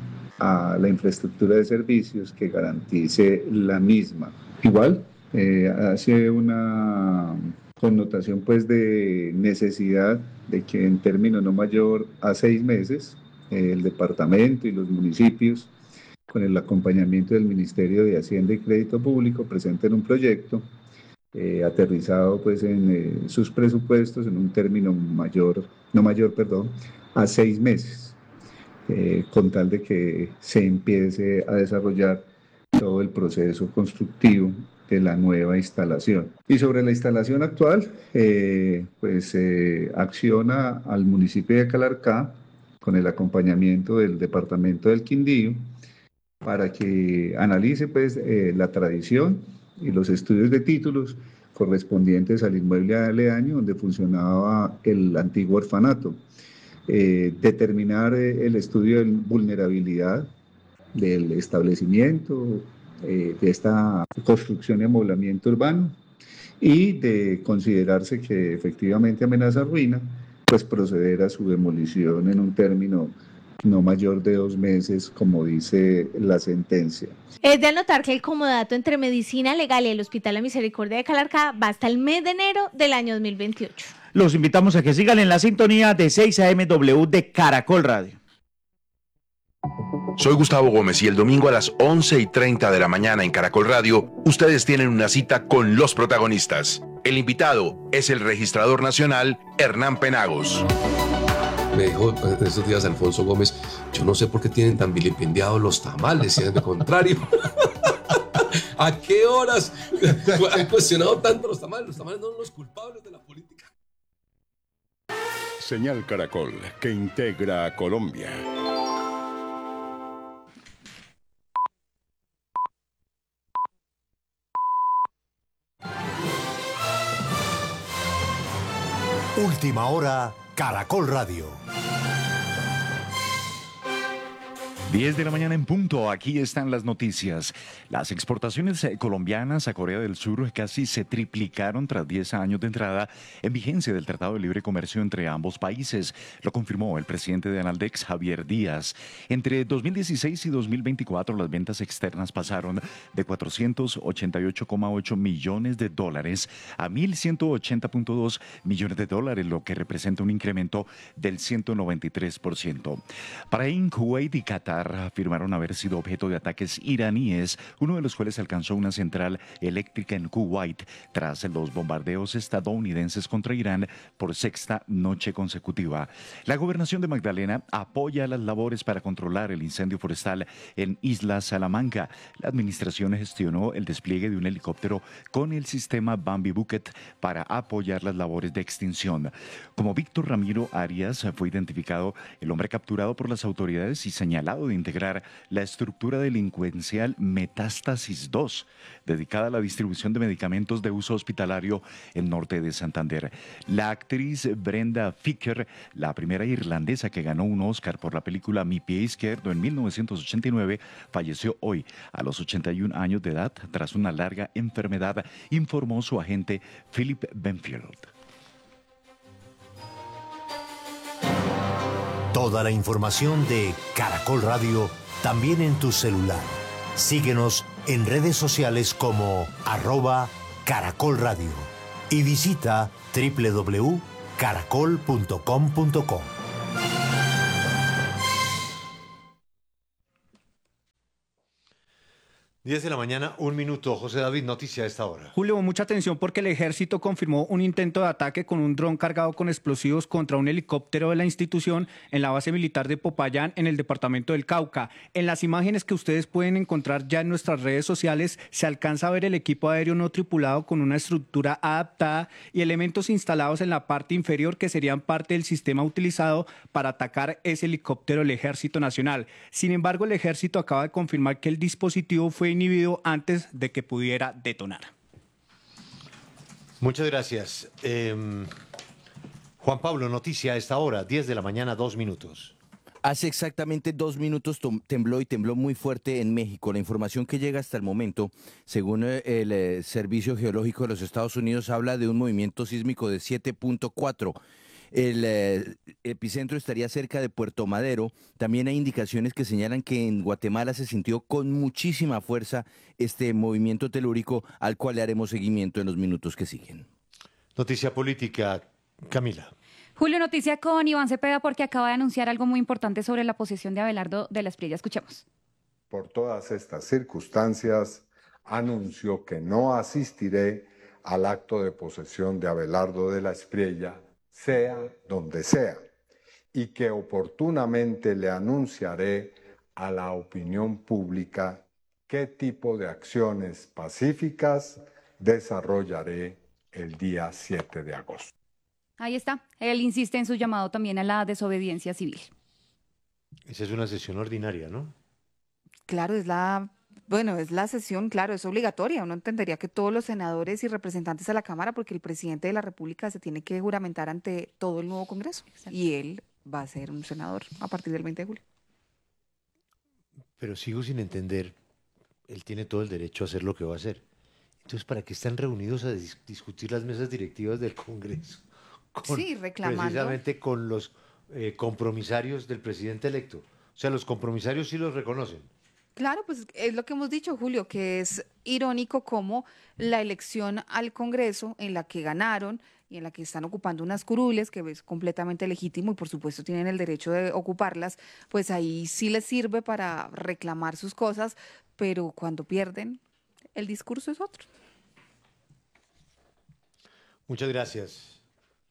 Speaker 25: a la infraestructura de servicios que garantice la misma. Igual, eh, hace una connotación pues de necesidad de que en términos no mayor a seis meses eh, el departamento y los municipios, con el acompañamiento del Ministerio de Hacienda y Crédito Público, presenten un proyecto eh, aterrizado pues en eh, sus presupuestos en un término mayor, no mayor, perdón, a seis meses, eh, con tal de que se empiece a desarrollar todo el proceso constructivo de la nueva instalación. Y sobre la instalación actual, eh, pues eh, acciona al municipio de Calarcá con el acompañamiento del departamento del Quindío, para que analice pues, eh, la tradición y los estudios de títulos correspondientes al inmueble aledaño donde funcionaba el antiguo orfanato, eh, determinar eh, el estudio de vulnerabilidad del establecimiento, eh, de esta construcción y amoblamiento urbano, y de considerarse que efectivamente amenaza ruina, pues proceder a su demolición en un término no mayor de dos meses, como dice la sentencia.
Speaker 17: Es de anotar que el comodato entre Medicina Legal y el Hospital La Misericordia de Calarcá va hasta el mes de enero del año dos mil veintiocho.
Speaker 11: Los invitamos a que sigan en la sintonía de seis A M W de Caracol Radio.
Speaker 27: Soy Gustavo Gómez y el domingo a las once y treinta de la mañana en Caracol Radio, ustedes tienen una cita con los protagonistas. El invitado es el registrador nacional Hernán Penagos.
Speaker 28: Me dijo en estos días Alfonso Gómez, yo no sé por qué tienen tan vilipendiados los tamales, si es de contrario. ¿A qué horas han cuestionado tanto los tamales? Los tamales no son los culpables de la política.
Speaker 4: Señal Caracol, que integra a Colombia.
Speaker 29: Última hora, Caracol Radio.
Speaker 30: diez de la mañana en punto, aquí están las noticias. Las exportaciones colombianas a Corea del Sur casi se triplicaron tras diez años de entrada en vigencia del Tratado de Libre Comercio entre ambos países. Lo confirmó el presidente de Analdex, Javier Díaz. Entre dos mil dieciséis y dos mil veinticuatro, las ventas externas pasaron de cuatrocientos ochenta y ocho coma ocho millones de dólares a mil ciento ochenta punto dos millones de dólares, lo que representa un incremento del ciento noventa y tres por ciento. Bahrein, Kuwait y Qatar afirmaron haber sido objeto de ataques iraníes, uno de los cuales alcanzó una central eléctrica en Kuwait tras los bombardeos estadounidenses contra Irán por sexta noche consecutiva. La gobernación de Magdalena apoya las labores para controlar el incendio forestal en Isla Salamanca. La administración gestionó el despliegue de un helicóptero con el sistema Bambi Bucket para apoyar las labores de extinción. Como Víctor Ramiro Arias, fue identificado el hombre capturado por las autoridades y señalado de integrar la estructura delincuencial Metástasis dos, dedicada a la distribución de medicamentos de uso hospitalario en norte de Santander. La actriz Brenda Ficker, la primera irlandesa que ganó un Oscar por la película Mi pie izquierdo en mil novecientos ochenta y nueve, falleció hoy a los ochenta y un años de edad tras una larga enfermedad, informó su agente Philip Benfield.
Speaker 29: Toda la información de Caracol Radio también en tu celular. Síguenos en redes sociales como arroba Caracol Radio. y visita doble u doble u doble u punto caracol punto com punto co.
Speaker 3: diez de la mañana, un minuto. José David, noticia a esta hora.
Speaker 5: Julio, mucha atención porque el ejército confirmó un intento de ataque con un dron cargado con explosivos contra un helicóptero de la institución en la base militar de Popayán, en el departamento del Cauca. En las imágenes que ustedes pueden encontrar ya en nuestras redes sociales, se alcanza a ver el equipo aéreo no tripulado con una estructura adaptada y elementos instalados en la parte inferior que serían parte del sistema utilizado para atacar ese helicóptero del Ejército Nacional. Sin embargo, el ejército acaba de confirmar que el dispositivo fue inhibido antes de que pudiera detonar.
Speaker 3: Muchas gracias. Eh, Juan Pablo, noticia a esta hora, diez de la mañana, dos minutos.
Speaker 10: Hace exactamente dos minutos tembló y tembló muy fuerte en México. La información que llega hasta el momento, según el eh, Servicio Geológico de los Estados Unidos, habla de un movimiento sísmico de siete punto cuatro. El eh, epicentro estaría cerca de Puerto Madero. También hay indicaciones que señalan que en Guatemala se sintió con muchísima fuerza este movimiento telúrico, al cual le haremos seguimiento en los minutos que siguen.
Speaker 3: Noticia política, Camila.
Speaker 12: Julio, noticia con Iván Cepeda porque acaba de anunciar algo muy importante sobre la posesión de Abelardo de la Espriella. Escuchemos.
Speaker 13: Por todas estas circunstancias, anuncio que no asistiré al acto de posesión de Abelardo de la Espriella, sea donde sea, y que oportunamente le anunciaré a la opinión pública qué tipo de acciones pacíficas desarrollaré el día siete de agosto.
Speaker 12: Ahí está. Él insiste en su llamado también a la desobediencia civil.
Speaker 3: Esa es una sesión ordinaria, ¿no?
Speaker 14: Claro, es la... Bueno, es la sesión, claro, es obligatoria. Uno entendería que todos los senadores y representantes de la Cámara, porque el presidente de la República se tiene que juramentar ante todo el nuevo Congreso. Exacto. Y él va a ser un senador a partir del veinte de julio.
Speaker 3: Pero sigo sin entender, él tiene todo el derecho a hacer lo que va a hacer. Entonces, ¿para qué están reunidos a dis- discutir las mesas directivas del Congreso? Con,
Speaker 14: sí, reclamando.
Speaker 3: Precisamente con los eh, compromisarios del presidente electo. O sea, los compromisarios sí los reconocen.
Speaker 14: Claro, pues es lo que hemos dicho, Julio, que es irónico como la elección al Congreso en la que ganaron y en la que están ocupando unas curules, que es completamente legítimo y por supuesto tienen el derecho de ocuparlas, pues ahí sí les sirve para reclamar sus cosas, pero cuando pierden, el discurso es otro.
Speaker 3: Muchas gracias.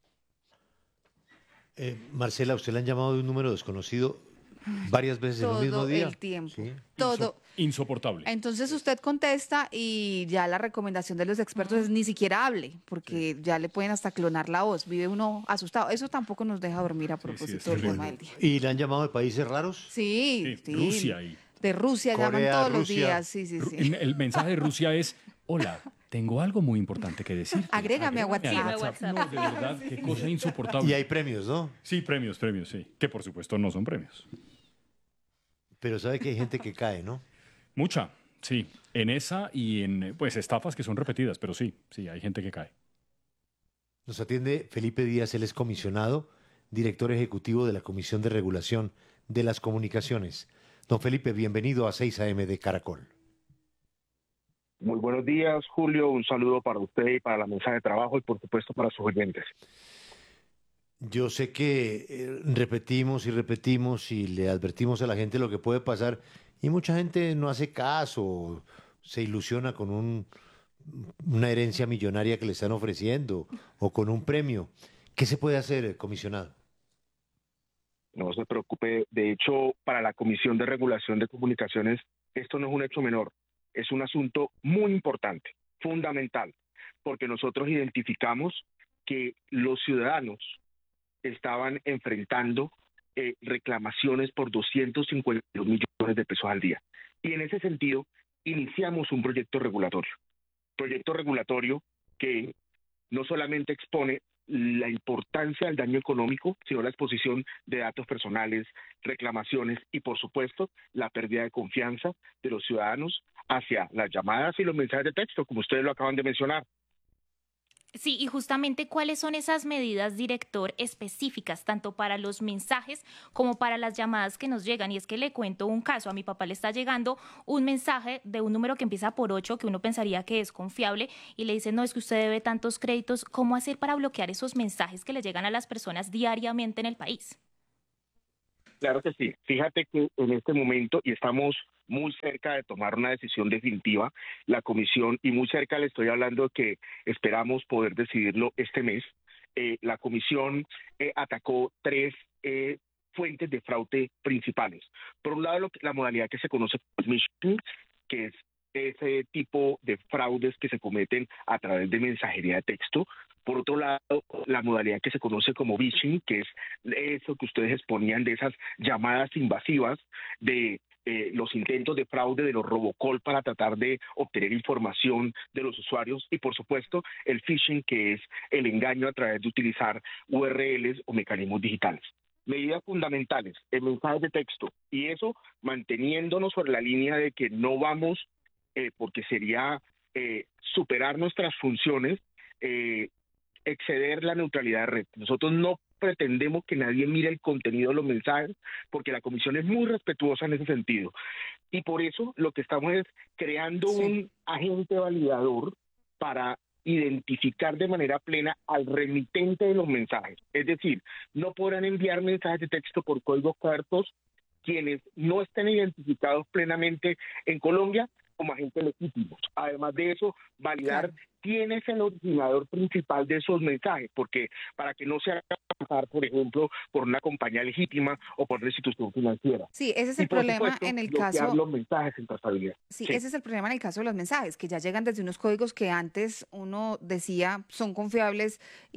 Speaker 3: Eh, Marcela, ¿usted le han llamado de un número desconocido varias veces
Speaker 14: todo
Speaker 3: en un mismo día?
Speaker 14: Todo el tiempo,
Speaker 3: ¿Sí?
Speaker 14: todo.
Speaker 23: Insoportable.
Speaker 14: Entonces usted contesta y ya la recomendación de los expertos es ni siquiera hable, porque ya le pueden hasta clonar la voz, vive uno asustado. Eso tampoco nos deja dormir a propósito
Speaker 23: sí,
Speaker 14: del
Speaker 23: sí,
Speaker 14: tema del día.
Speaker 3: ¿Y le han llamado de países raros?
Speaker 14: Sí, sí.
Speaker 23: Rusia y...
Speaker 14: De Rusia
Speaker 3: Corea,
Speaker 14: llaman todos los
Speaker 3: Rusia.
Speaker 14: días, sí, sí, sí.
Speaker 23: El, el mensaje de Rusia es, hola, tengo algo muy importante que decir.
Speaker 14: Agrégame a WhatsApp.
Speaker 23: WhatsApp. No, de verdad, qué cosa insoportable.
Speaker 3: Y hay premios, ¿no?
Speaker 23: Sí, premios, premios, sí. Que por supuesto no son premios.
Speaker 3: Pero sabe que hay gente que cae, ¿no?
Speaker 23: Mucha, sí. En esa y en, pues, estafas que son repetidas, pero sí, sí, hay gente que cae.
Speaker 3: Nos atiende Felipe Díaz, él es comisionado, director ejecutivo de la Comisión de Regulación de las Comunicaciones. Don Felipe, bienvenido a seis a eme de Caracol.
Speaker 15: Muy buenos días, Julio. Un saludo para usted y para la mesa de trabajo y, por supuesto, para sus oyentes.
Speaker 3: Yo sé que eh, repetimos y repetimos y le advertimos a la gente lo que puede pasar y mucha gente no hace caso, se ilusiona con un, una herencia millonaria que le están ofreciendo o con un premio. ¿Qué se puede hacer, comisionado?
Speaker 15: No se preocupe. De hecho, para la Comisión de Regulación de Comunicaciones, esto no es un hecho menor. Es un asunto muy importante, fundamental, porque nosotros identificamos que los ciudadanos estaban enfrentando eh, reclamaciones por doscientos cincuenta y dos millones de pesos al día. Y en ese sentido, iniciamos un proyecto regulatorio. Proyecto regulatorio que no solamente expone la importancia del daño económico, sino la exposición de datos personales, reclamaciones y, por supuesto, la pérdida de confianza de los ciudadanos hacia las llamadas y los mensajes de texto, como ustedes lo acaban de mencionar.
Speaker 1: Sí, y justamente cuáles son esas medidas, director, específicas, tanto para los mensajes como para las llamadas que nos llegan. Y es que le cuento un caso, a mi papá le está llegando un mensaje de un número que empieza por ocho, que uno pensaría que es confiable, y le dicen, no, es que usted debe tantos créditos. ¿Cómo hacer para bloquear esos mensajes que le llegan a las personas diariamente en el país?
Speaker 15: Claro que sí. Fíjate que en este momento, y estamos muy cerca de tomar una decisión definitiva, la comisión, y muy cerca le estoy hablando de que esperamos poder decidirlo este mes, eh, la comisión eh, atacó tres eh, fuentes de fraude principales. Por un lado, lo que, la modalidad que se conoce como phishing, que es ese tipo de fraudes que se cometen a través de mensajería de texto. Por otro lado, la modalidad que se conoce como phishing, que es eso que ustedes exponían de esas llamadas invasivas, de eh, los intentos de fraude, de los robocall para tratar de obtener información de los usuarios, y por supuesto el phishing, que es el engaño a través de utilizar U R Ls o mecanismos digitales. Medidas fundamentales en mensajes de texto, y eso manteniéndonos sobre la línea de que no vamos, eh, porque sería eh, superar nuestras funciones, eh, exceder la neutralidad de red. Nosotros no pretendemos que nadie mire el contenido de los mensajes, porque la comisión es muy respetuosa en ese sentido. Y por eso lo que estamos es creando sí. un agente validador para identificar de manera plena al remitente de los mensajes. Es decir, no podrán enviar mensajes de texto por códigos cuartos quienes no estén identificados plenamente en Colombia como agentes legítimos. Además de eso, validar claro. quién es el originador principal de esos mensajes, porque para que no se haga pasar, por ejemplo, por una compañía legítima o por una institución financiera.
Speaker 14: Sí, ese es el
Speaker 15: y, por
Speaker 14: problema
Speaker 15: supuesto,
Speaker 14: en el
Speaker 15: bloquear
Speaker 14: caso...
Speaker 15: los mensajes en trazabilidad.
Speaker 14: Sí,
Speaker 15: Sí,
Speaker 14: ese es el problema en el caso de los mensajes, que ya llegan desde unos códigos que antes uno decía son confiables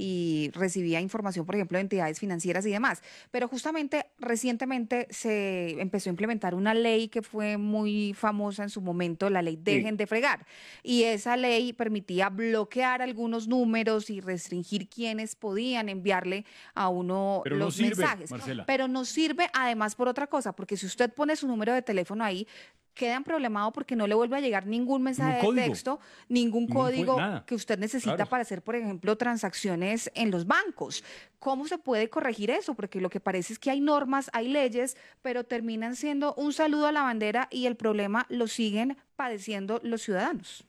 Speaker 14: y recibía información, por ejemplo, de entidades financieras y demás. Pero justamente recientemente se empezó a implementar una ley que fue muy famosa en su momento, la ley Dejen sí. de Fregar. Y esa ley permitía bloquear algunos números y restringir quiénes podían enviarle a uno
Speaker 23: Pero
Speaker 14: los
Speaker 23: no sirve,
Speaker 14: mensajes.
Speaker 23: Marcela.
Speaker 14: Pero no sirve además por otra cosa, porque si usted pone su número de teléfono ahí, quedan problemados porque no le vuelve a llegar ningún mensaje
Speaker 23: Ningún
Speaker 14: de texto, ningún,
Speaker 23: Ningún
Speaker 14: código
Speaker 23: nada.
Speaker 14: que usted necesita
Speaker 23: Claro.
Speaker 14: para hacer, por ejemplo, transacciones en los bancos. ¿Cómo se puede corregir eso? Porque lo que parece es que hay normas, hay leyes, pero terminan siendo un saludo a la bandera y el problema lo siguen padeciendo los ciudadanos.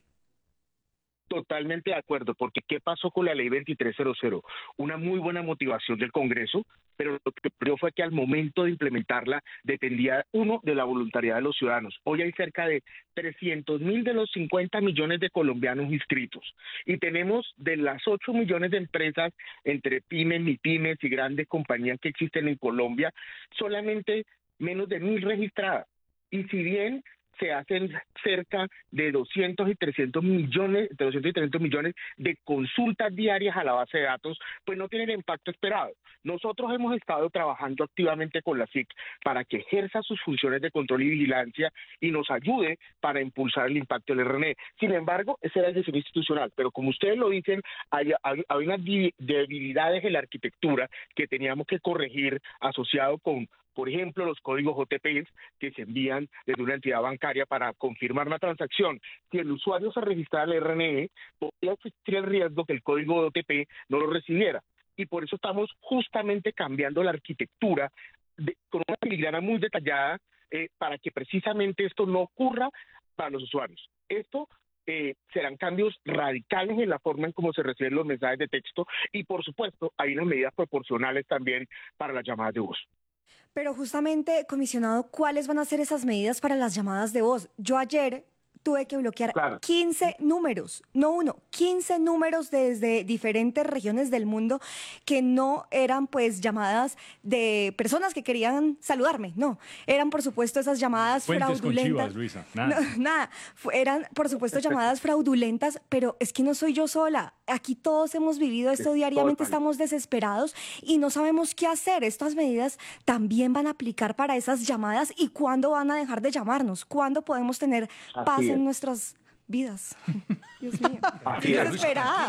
Speaker 15: Totalmente de acuerdo, porque ¿qué pasó con la ley veintitrés cero cero? Una muy buena motivación del Congreso, pero lo que ocurrió fue que al momento de implementarla dependía, uno, de la voluntariedad de los ciudadanos. Hoy hay cerca de trescientos mil de los cincuenta millones de colombianos inscritos, y tenemos de las ocho millones de empresas entre pymes, mipymes y grandes compañías que existen en Colombia, solamente menos de mil registradas. Y si bien se hacen cerca de doscientos y trescientos millones, de doscientos y trescientos millones de consultas diarias a la base de datos, pues no tienen el impacto esperado. Nosotros hemos estado trabajando activamente con la S I C para que ejerza sus funciones de control y vigilancia y nos ayude para impulsar el impacto del R N E. Sin embargo, esa era la decisión institucional, pero como ustedes lo dicen, hay, hay, hay unas debilidades en la arquitectura que teníamos que corregir asociado con, por ejemplo, los códigos O T P que se envían desde una entidad bancaria para confirmar una transacción. Si el usuario se registrara al R N E, podría existir el riesgo que el código de O T P no lo recibiera. Y por eso estamos justamente cambiando la arquitectura de, con una filigrana muy detallada eh, para que precisamente esto no ocurra para los usuarios. Esto Eh, serán cambios radicales en la forma en cómo se reciben los mensajes de texto, y por supuesto hay unas medidas proporcionales también para las llamadas de voz.
Speaker 2: Pero justamente, comisionado, ¿cuáles van a ser esas medidas para las llamadas de voz? Yo ayer tuve que bloquear claro. quince números, no uno, quince números desde diferentes regiones del mundo que no eran pues llamadas de personas que querían saludarme, no, eran por supuesto esas llamadas
Speaker 23: Fuentes
Speaker 2: fraudulentas.
Speaker 23: Con chivas, Luisa, nada.
Speaker 2: No, nada, eran por supuesto llamadas fraudulentas, pero es que no soy yo sola, aquí todos hemos vivido esto diariamente, estamos desesperados y no sabemos qué hacer. Estas medidas también van a aplicar para esas llamadas, y cuándo van a dejar de llamarnos, cuándo podemos tener paz en nuestras vidas. Dios mío.
Speaker 15: Así es.
Speaker 2: Desesperada.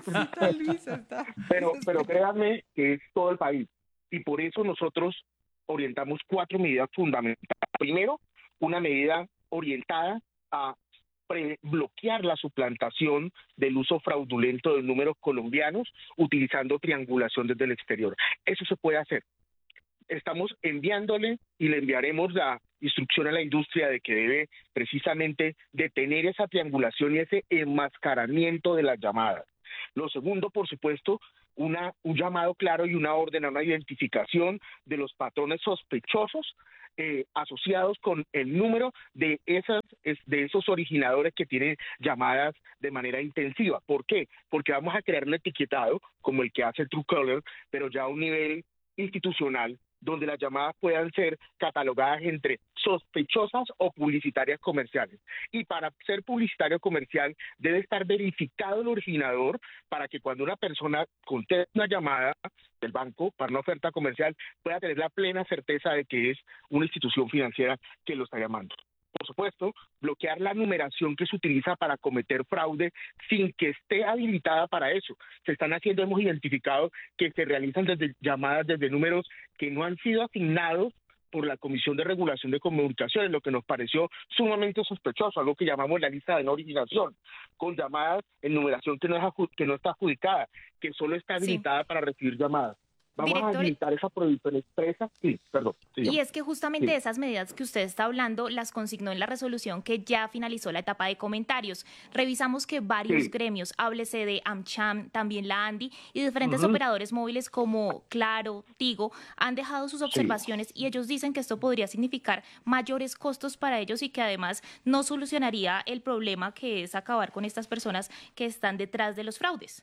Speaker 15: Pero, pero créanme que es todo el país, y por eso nosotros orientamos cuatro medidas fundamentales. Primero, una medida orientada a pre- bloquear la suplantación del uso fraudulento de números colombianos utilizando triangulación desde el exterior. Eso se puede hacer. Estamos enviándole y le enviaremos la instrucción a la industria de que debe precisamente detener esa triangulación y ese enmascaramiento de las llamadas. Lo segundo, por supuesto, una, un llamado claro y una orden a una identificación de los patrones sospechosos eh, asociados con el número de, esas, de esos originadores que tienen llamadas de manera intensiva. ¿Por qué? Porque vamos a crear un etiquetado como el que hace Truecaller, pero ya a un nivel institucional, donde las llamadas puedan ser catalogadas entre sospechosas o publicitarias comerciales. Y para ser publicitario comercial debe estar verificado el originador para que cuando una persona conteste una llamada del banco para una oferta comercial pueda tener la plena certeza de que es una institución financiera que lo está llamando. Por supuesto, bloquear la numeración que se utiliza para cometer fraude sin que esté habilitada para eso. Se están haciendo, hemos identificado que se realizan desde llamadas desde números que no han sido asignados por la Comisión de Regulación de Comunicaciones, lo que nos pareció sumamente sospechoso, algo que llamamos la lista de no originación, con llamadas en numeración que no, es que no está adjudicada, que solo está habilitada sí. para recibir llamadas. Vamos Director, a habilitar esa prohibición expresa. Sí, perdón. Sí,
Speaker 1: y es que justamente
Speaker 15: sí.
Speaker 1: esas medidas que usted está hablando las consignó en la resolución que ya finalizó la etapa de comentarios. Revisamos que varios sí. gremios, háblese de AmCham, también la ANDI y diferentes uh-huh. operadores móviles como Claro, Tigo, han dejado sus observaciones sí. y ellos dicen que esto podría significar mayores costos para ellos y que además no solucionaría el problema que es acabar con estas personas que están detrás de los fraudes.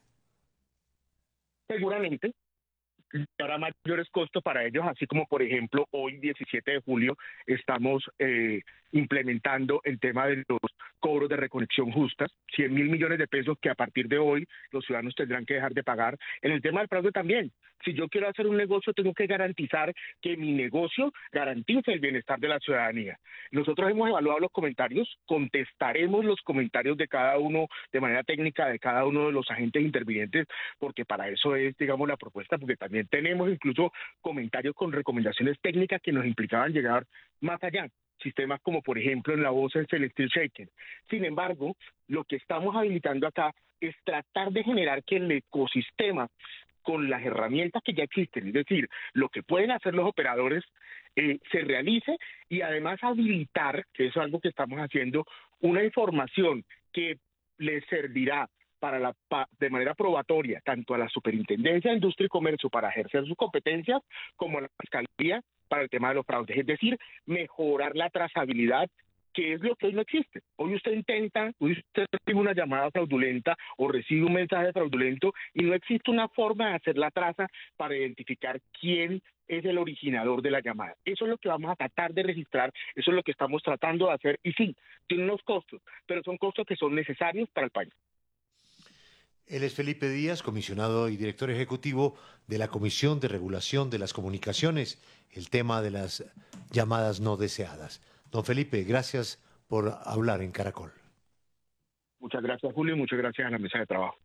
Speaker 15: Seguramente. Habrá mayores costos para ellos, así como por ejemplo hoy diecisiete de julio estamos eh, implementando el tema de los cobros de reconexión justas, cien mil millones de pesos que a partir de hoy los ciudadanos tendrán que dejar de pagar. En el tema del fraude también, si yo quiero hacer un negocio tengo que garantizar que mi negocio garantice el bienestar de la ciudadanía. Nosotros hemos evaluado los comentarios, contestaremos los comentarios de cada uno de manera técnica de cada uno de los agentes intervinientes, porque para eso es, digamos, la propuesta, porque también tenemos incluso comentarios con recomendaciones técnicas que nos implicaban llegar más allá. Sistemas como, por ejemplo, en la voz el Celestial Shaker. Sin embargo, lo que estamos habilitando acá es tratar de generar que el ecosistema, con las herramientas que ya existen, es decir, lo que pueden hacer los operadores, eh, se realice y además habilitar, que eso es algo que estamos haciendo, una información que les servirá para la, pa, de manera probatoria, tanto a la Superintendencia de Industria y Comercio para ejercer sus competencias, como a la Fiscalía para el tema de los fraudes. Es decir, mejorar la trazabilidad, que es lo que hoy no existe. Hoy usted intenta, hoy usted recibe una llamada fraudulenta o recibe un mensaje fraudulento y no existe una forma de hacer la traza para identificar quién es el originador de la llamada. Eso es lo que vamos a tratar de registrar, eso es lo que estamos tratando de hacer y sí, tiene unos costos, pero son costos que son necesarios para el país.
Speaker 3: Él es Felipe Díaz, comisionado y director ejecutivo de la Comisión de Regulación de las Comunicaciones, el tema de las llamadas no deseadas. Don Felipe, gracias por hablar en Caracol.
Speaker 15: Muchas gracias, Julio, y muchas gracias a la mesa de trabajo.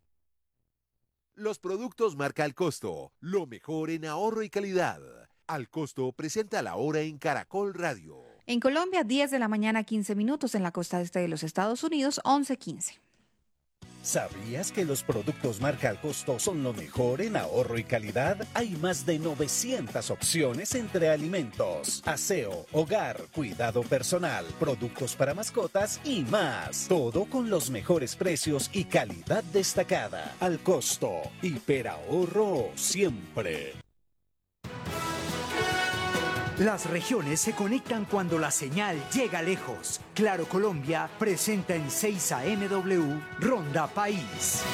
Speaker 6: Los productos marca Al Costo, lo mejor en ahorro y calidad. Al Costo presenta la hora en Caracol Radio.
Speaker 14: En Colombia, diez de la mañana, quince minutos. En la costa este de los Estados Unidos, once quince.
Speaker 7: ¿Sabías que los productos marca Al Costo son lo mejor en ahorro y calidad? Hay más de novecientas opciones entre alimentos, aseo, hogar, cuidado personal, productos para mascotas y más. Todo con los mejores precios y calidad destacada. Al Costo, hiperahorro siempre.
Speaker 9: Las regiones se conectan cuando la señal llega lejos. Claro Colombia presenta en seis A M W Ronda País.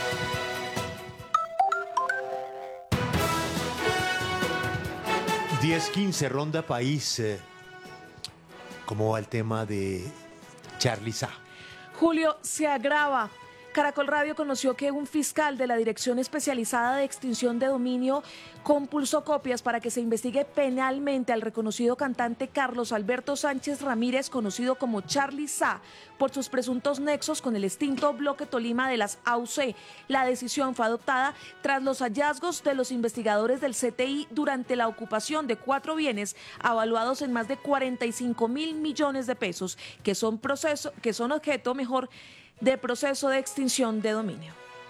Speaker 3: diez quince Ronda País. Eh, ¿Cómo va el tema de Charly Sa?
Speaker 16: Julio, se agrava.
Speaker 8: Caracol Radio conoció que un fiscal de la Dirección Especializada de Extinción de Dominio compulsó copias para que se investigue penalmente al reconocido cantante Carlos Alberto Sánchez Ramírez, conocido como Charly Sa, por sus presuntos nexos con el extinto Bloque Tolima de las A U C. La decisión fue adoptada tras los hallazgos de los investigadores del C T I durante la ocupación de cuatro bienes avaluados en más de cuarenta y cinco mil millones de pesos, que son, proceso, que son objeto, mejor, de proceso de extinción de dominio.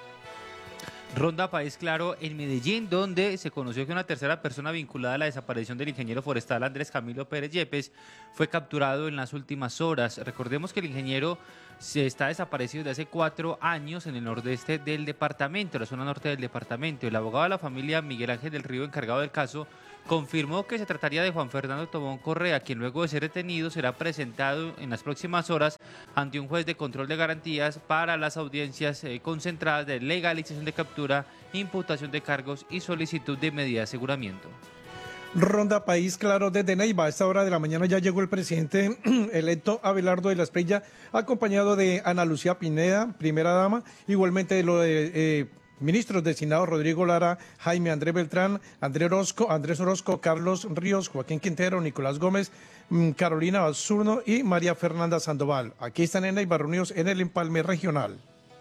Speaker 16: Ronda País Claro en Medellín, donde se conoció que una tercera persona vinculada a la desaparición del ingeniero forestal Andrés Camilo Pérez Yepes fue capturado en las últimas horas. Recordemos que el ingeniero se está desaparecido desde hace cuatro años en el nordeste del departamento, la zona norte del departamento. El abogado de la familia, Miguel Ángel del Río, encargado del caso, confirmó que se trataría de Juan Fernando Tobón Correa, quien luego de ser detenido será presentado en las próximas horas ante un juez de control de garantías para las audiencias eh, concentradas de legalización de captura, imputación de cargos y solicitud de medida de aseguramiento.
Speaker 18: Ronda País Claro desde Neiva. A esta hora de la mañana ya llegó el presidente electo Abelardo de la Espriella, acompañado de Ana Lucía Pineda, primera dama, igualmente lo de eh, ministros designados Rodrigo Lara, Jaime Andrés Beltrán, Andrés Orozco, Andrés Orozco, Carlos Ríos, Joaquín Quintero, Nicolás Gómez, Carolina Basurno y María Fernanda Sandoval. Aquí están en Neiva reunidos en el empalme regional.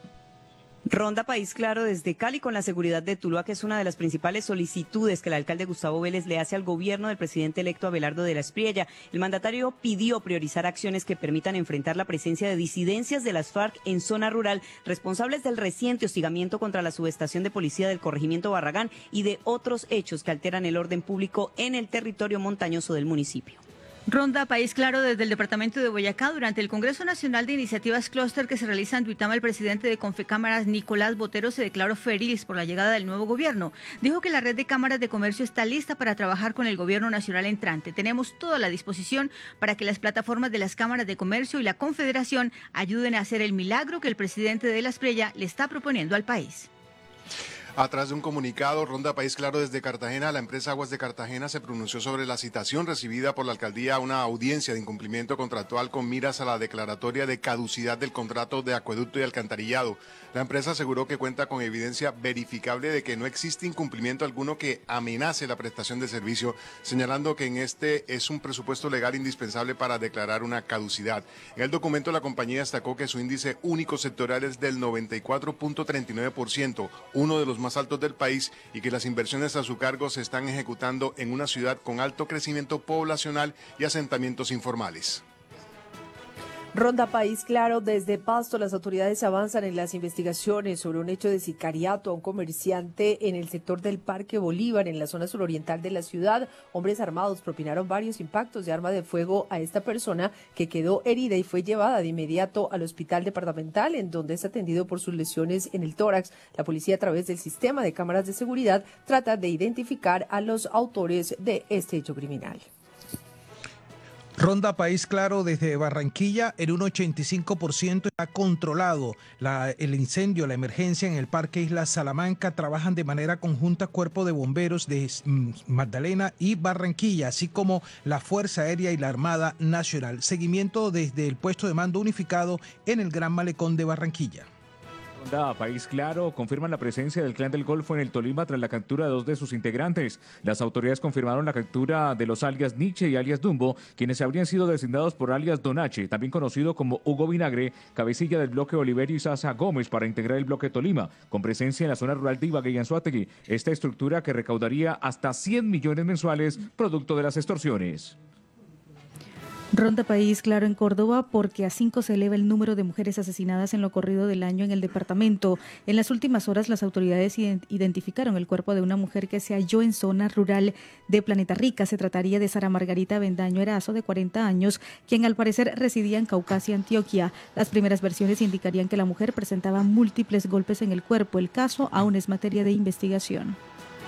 Speaker 19: Ronda País Claro desde Cali con la seguridad de Tuluá, que es una de las principales solicitudes que el alcalde Gustavo Vélez le hace al gobierno del presidente electo Abelardo de la Espriella. El mandatario pidió priorizar acciones que permitan enfrentar la presencia de disidencias de las FARC en zona rural, responsables del reciente hostigamiento contra la subestación de policía del corregimiento Barragán y de otros hechos que alteran el orden público en el territorio montañoso del municipio.
Speaker 20: Ronda País Claro desde el departamento de Boyacá. Durante el Congreso Nacional de Iniciativas Clúster que se realiza en Duitama, el presidente de Confecámaras, Nicolás Botero, se declaró feliz por la llegada del nuevo gobierno. Dijo que la red de cámaras de comercio está lista para trabajar con el gobierno nacional entrante. Tenemos toda la disposición para que las plataformas de las cámaras de comercio y la Confederación ayuden a hacer el milagro que el presidente de la Espriella le está proponiendo al país.
Speaker 21: A través de un comunicado, Ronda País Claro desde Cartagena, la empresa Aguas de Cartagena se pronunció sobre la citación recibida por la alcaldía a una audiencia de incumplimiento contractual con miras a la declaratoria de caducidad del contrato de acueducto y alcantarillado. La empresa aseguró que cuenta con evidencia verificable de que no existe incumplimiento alguno que amenace la prestación de servicio, señalando que en este es un presupuesto legal indispensable para declarar una caducidad. En el documento, la compañía destacó que su índice único sectorial es del noventa y cuatro punto treinta y nueve por ciento, uno de los más altos del país, y que las inversiones a su cargo se están ejecutando en una ciudad con alto crecimiento poblacional y asentamientos informales.
Speaker 22: Ronda País Claro desde Pasto. Las autoridades avanzan en las investigaciones sobre un hecho de sicariato a un comerciante en el sector del Parque Bolívar, en la zona suroriental de la ciudad. Hombres armados propinaron varios impactos de arma de fuego a esta persona, que quedó herida y fue llevada de inmediato al hospital departamental, en donde es atendido por sus lesiones en el tórax. La policía, a través del sistema de cámaras de seguridad, trata de identificar a los autores de este hecho criminal.
Speaker 18: Ronda País Claro desde Barranquilla. En un ochenta y cinco por ciento está controlado la, el incendio, la emergencia en el Parque Isla Salamanca. Trabajan de manera conjunta Cuerpo de Bomberos de Magdalena y Barranquilla, así como la Fuerza Aérea y la Armada Nacional. Seguimiento desde el puesto de mando unificado en el Gran Malecón de Barranquilla.
Speaker 24: País Claro confirman la presencia del Clan del Golfo en el Tolima tras la captura de dos de sus integrantes. Las autoridades confirmaron la captura de los alias Nietzsche y alias Dumbo, quienes habrían sido designados por alias Donache, también conocido como Hugo Vinagre, cabecilla del bloque Oliverio y Sasa Gómez, para integrar el bloque Tolima, con presencia en la zona rural de Ibagué y Anzoátegui. Esta estructura que recaudaría hasta cien millones mensuales, producto de las extorsiones.
Speaker 12: Ronda País Claro en Córdoba, porque a cinco se eleva el número de mujeres asesinadas en lo corrido del año en el departamento. En las últimas horas, las autoridades identificaron el cuerpo de una mujer que se halló en zona rural de Planeta Rica. Se trataría de Sara Margarita Bendaño Erazo, de cuarenta años, quien al parecer residía en Caucasia, Antioquia. Las primeras versiones indicarían que la mujer presentaba múltiples golpes en el cuerpo. El caso aún es materia de investigación.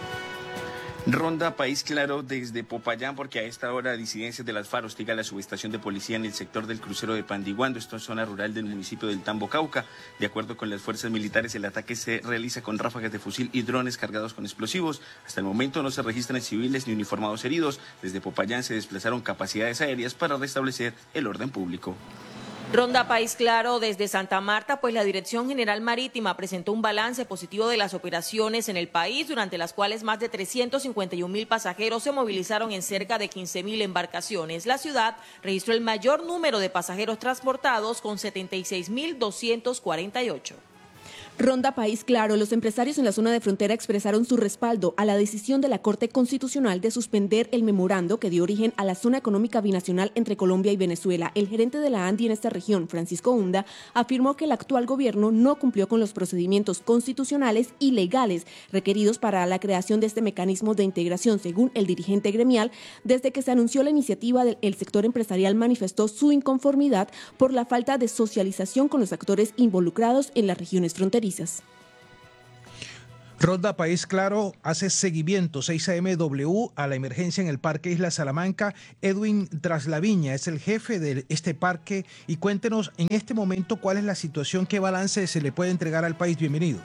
Speaker 25: Ronda País Claro desde Popayán, porque a esta hora disidencias de las FARC hostigan la subestación de policía en el sector del crucero de Pandiguando, esto es zona rural del municipio del Tambo, Cauca. De acuerdo con las fuerzas militares, el ataque se realiza con ráfagas de fusil y drones cargados con explosivos. Hasta el momento no se registran civiles ni uniformados heridos. Desde Popayán se desplazaron capacidades aéreas para restablecer el orden público.
Speaker 4: Ronda País Claro desde Santa Marta, pues la Dirección General Marítima presentó un balance positivo de las operaciones en el país, durante las cuales más de trescientos cincuenta y un mil pasajeros se movilizaron en cerca de quince mil embarcaciones. La ciudad registró el mayor número de pasajeros transportados con setenta y seis mil doscientos cuarenta y ocho.
Speaker 5: Ronda País Claro, los empresarios en la zona de frontera expresaron su respaldo a la decisión de la Corte Constitucional de suspender el memorando que dio origen a la zona económica binacional entre Colombia y Venezuela. El gerente de la ANDI en esta región, Francisco Hunda, afirmó que el actual gobierno no cumplió con los procedimientos constitucionales y legales requeridos para la creación de este mecanismo de integración. Según el dirigente gremial, desde que se anunció la iniciativa, el sector empresarial manifestó su inconformidad por la falta de socialización con los actores involucrados en las regiones fronterizas.
Speaker 10: Ronda País Claro hace seguimiento seis A M W a la emergencia en el Parque Isla Salamanca. Edwin Traslaviña es el jefe de este parque y cuéntenos en este momento cuál es la situación, qué balance se le puede entregar al país. Bienvenido.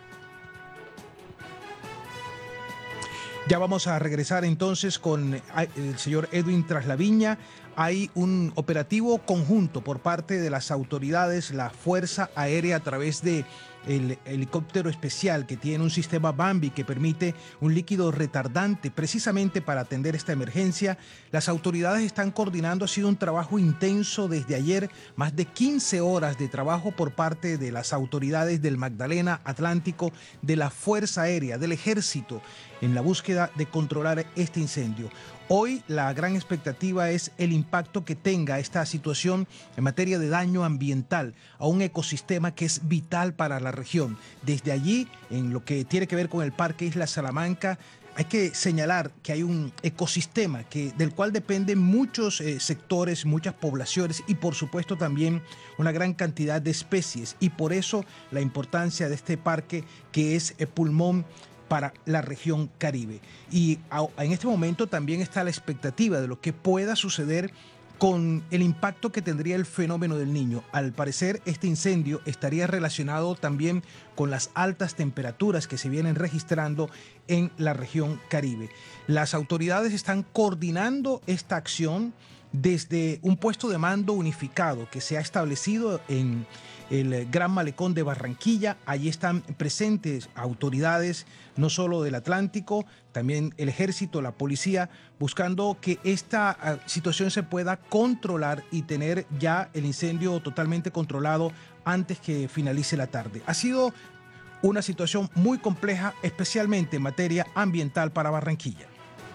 Speaker 10: Ya vamos a regresar entonces con el señor Edwin Traslaviña. Hay un operativo conjunto por parte de las autoridades, la Fuerza Aérea a través de el helicóptero especial que tiene un sistema Bambi que permite un líquido retardante precisamente para atender esta emergencia. Las autoridades están coordinando, ha sido un trabajo intenso desde ayer, más de quince horas de trabajo por parte de las autoridades del Magdalena, Atlántico, de la Fuerza Aérea, del Ejército, en la búsqueda de controlar este incendio. Hoy la gran expectativa es el impacto que tenga esta situación en materia de daño ambiental a un ecosistema que es vital para la región. Desde allí, en lo que tiene que ver con el Parque Isla Salamanca, hay que señalar que hay un ecosistema que, del cual dependen muchos eh, sectores, muchas poblaciones y por supuesto también una gran cantidad de especies, y por eso la importancia de este parque que es el pulmón para la región Caribe. Y en este momento también está la expectativa de lo que pueda suceder con el impacto que tendría el fenómeno del Niño. Al parecer, este incendio estaría relacionado también con las altas temperaturas que se vienen registrando en la región Caribe. Las autoridades están coordinando esta acción desde un puesto de mando unificado que se ha establecido en el Gran Malecón de Barranquilla. Allí están presentes autoridades no solo del Atlántico, también el Ejército, la policía, buscando que esta uh, situación se pueda controlar y tener ya el incendio totalmente controlado antes que finalice la tarde. Ha sido una situación muy compleja, especialmente en materia ambiental para Barranquilla.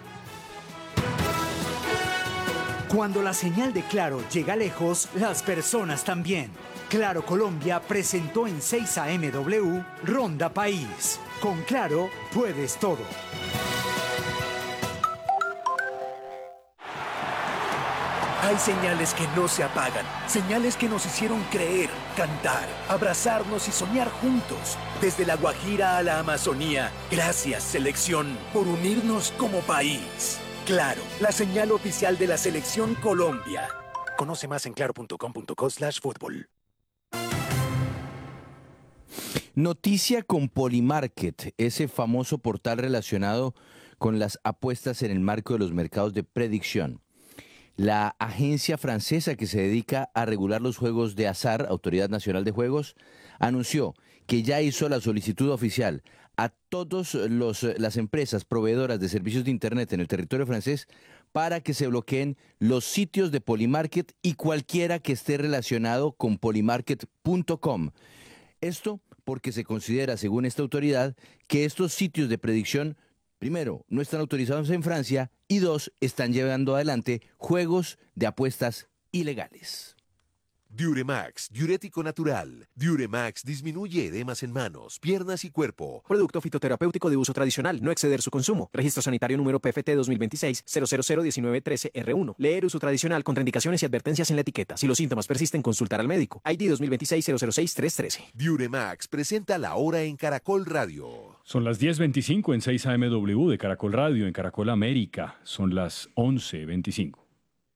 Speaker 9: Cuando la señal de Claro llega lejos, las personas también. Claro Colombia presentó en seis A M W Ronda País. Con Claro puedes todo.
Speaker 11: Hay señales que no se apagan, señales que nos hicieron creer, cantar, abrazarnos y soñar juntos. Desde la Guajira a la Amazonía, gracias, selección, por unirnos como país. Claro, la señal oficial de la Selección Colombia. Conoce más en claro punto com punto co slash fútbol.
Speaker 17: Noticia con Polymarket, ese famoso portal relacionado con las apuestas en el marco de los mercados de predicción. La agencia francesa que se dedica a regular los juegos de azar, Autoridad Nacional de Juegos, anunció que ya hizo la solicitud oficial a todas las empresas proveedoras de servicios de Internet en el territorio francés para que se bloqueen los sitios de Polymarket y cualquiera que esté relacionado con polymarket punto com. Esto porque se considera, según esta autoridad, que estos sitios de predicción, primero, no están autorizados en Francia y dos, están llevando adelante juegos de apuestas ilegales.
Speaker 6: Diuremax, diurético natural. Diuremax disminuye edemas en manos, piernas y cuerpo.
Speaker 26: Producto fitoterapéutico de uso tradicional, no exceder su consumo. Registro sanitario número P F T dos mil veintiséis cero cero cero diecinueve trece R uno. Leer uso tradicional, contraindicaciones y advertencias en la etiqueta. Si los síntomas persisten, consultar al médico. I D dos mil veintiséis cero cero seis tres trece.
Speaker 6: Diuremax presenta la hora en Caracol Radio.
Speaker 23: Son las diez veinticinco en seis A M W de Caracol Radio en Caracol América. Son las once veinticinco.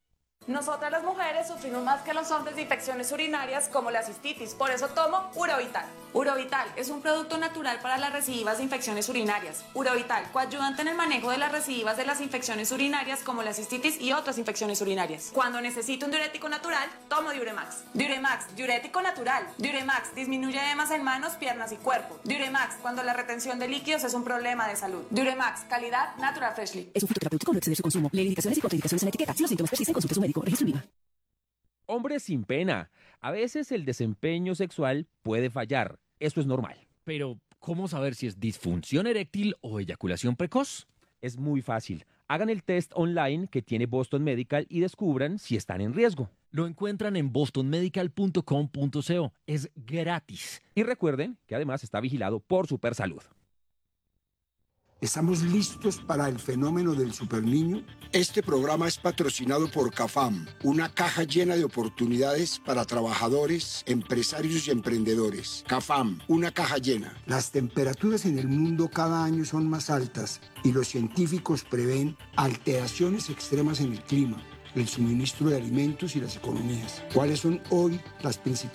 Speaker 1: Nosotras las mujeres sufrimos más que los hombres de infecciones urinarias como la cistitis, por eso tomo Urovital. Urovital es un producto natural para las recidivas de infecciones urinarias. Urovital, coadyuvante en el manejo de las recidivas de las infecciones urinarias como la cistitis y otras infecciones urinarias. Cuando necesito un diurético natural, tomo Diuremax. Diuremax, diurético natural. Diuremax disminuye edemas en manos, piernas y cuerpo. Diuremax, cuando la retención de líquidos es un problema de salud. Diuremax, calidad Natural Freshly.
Speaker 2: Es un fitoterapéutico, no exceder su consumo. Lee indicaciones y contraindicaciones en la etiqueta. Si los síntomas persisten, consulte a su médico. Registro INVIMA.
Speaker 7: Hombres sin pena. A veces el desempeño sexual puede fallar. Eso es normal.
Speaker 13: Pero, ¿cómo saber si es disfunción eréctil o eyaculación precoz?
Speaker 7: Es muy fácil. Hagan el test online que tiene Boston Medical y descubran si están en riesgo.
Speaker 13: Lo encuentran en boston medical punto com punto co. Es gratis.
Speaker 7: Y recuerden que además está vigilado por Supersalud.
Speaker 14: ¿Estamos listos para el fenómeno del superniño? Este programa es patrocinado por CAFAM, una caja llena de oportunidades para trabajadores, empresarios y emprendedores. CAFAM, una caja llena. Las temperaturas en el mundo cada año son más altas y los científicos prevén alteraciones extremas en el clima, el suministro de alimentos y las economías. ¿Cuáles son hoy las principales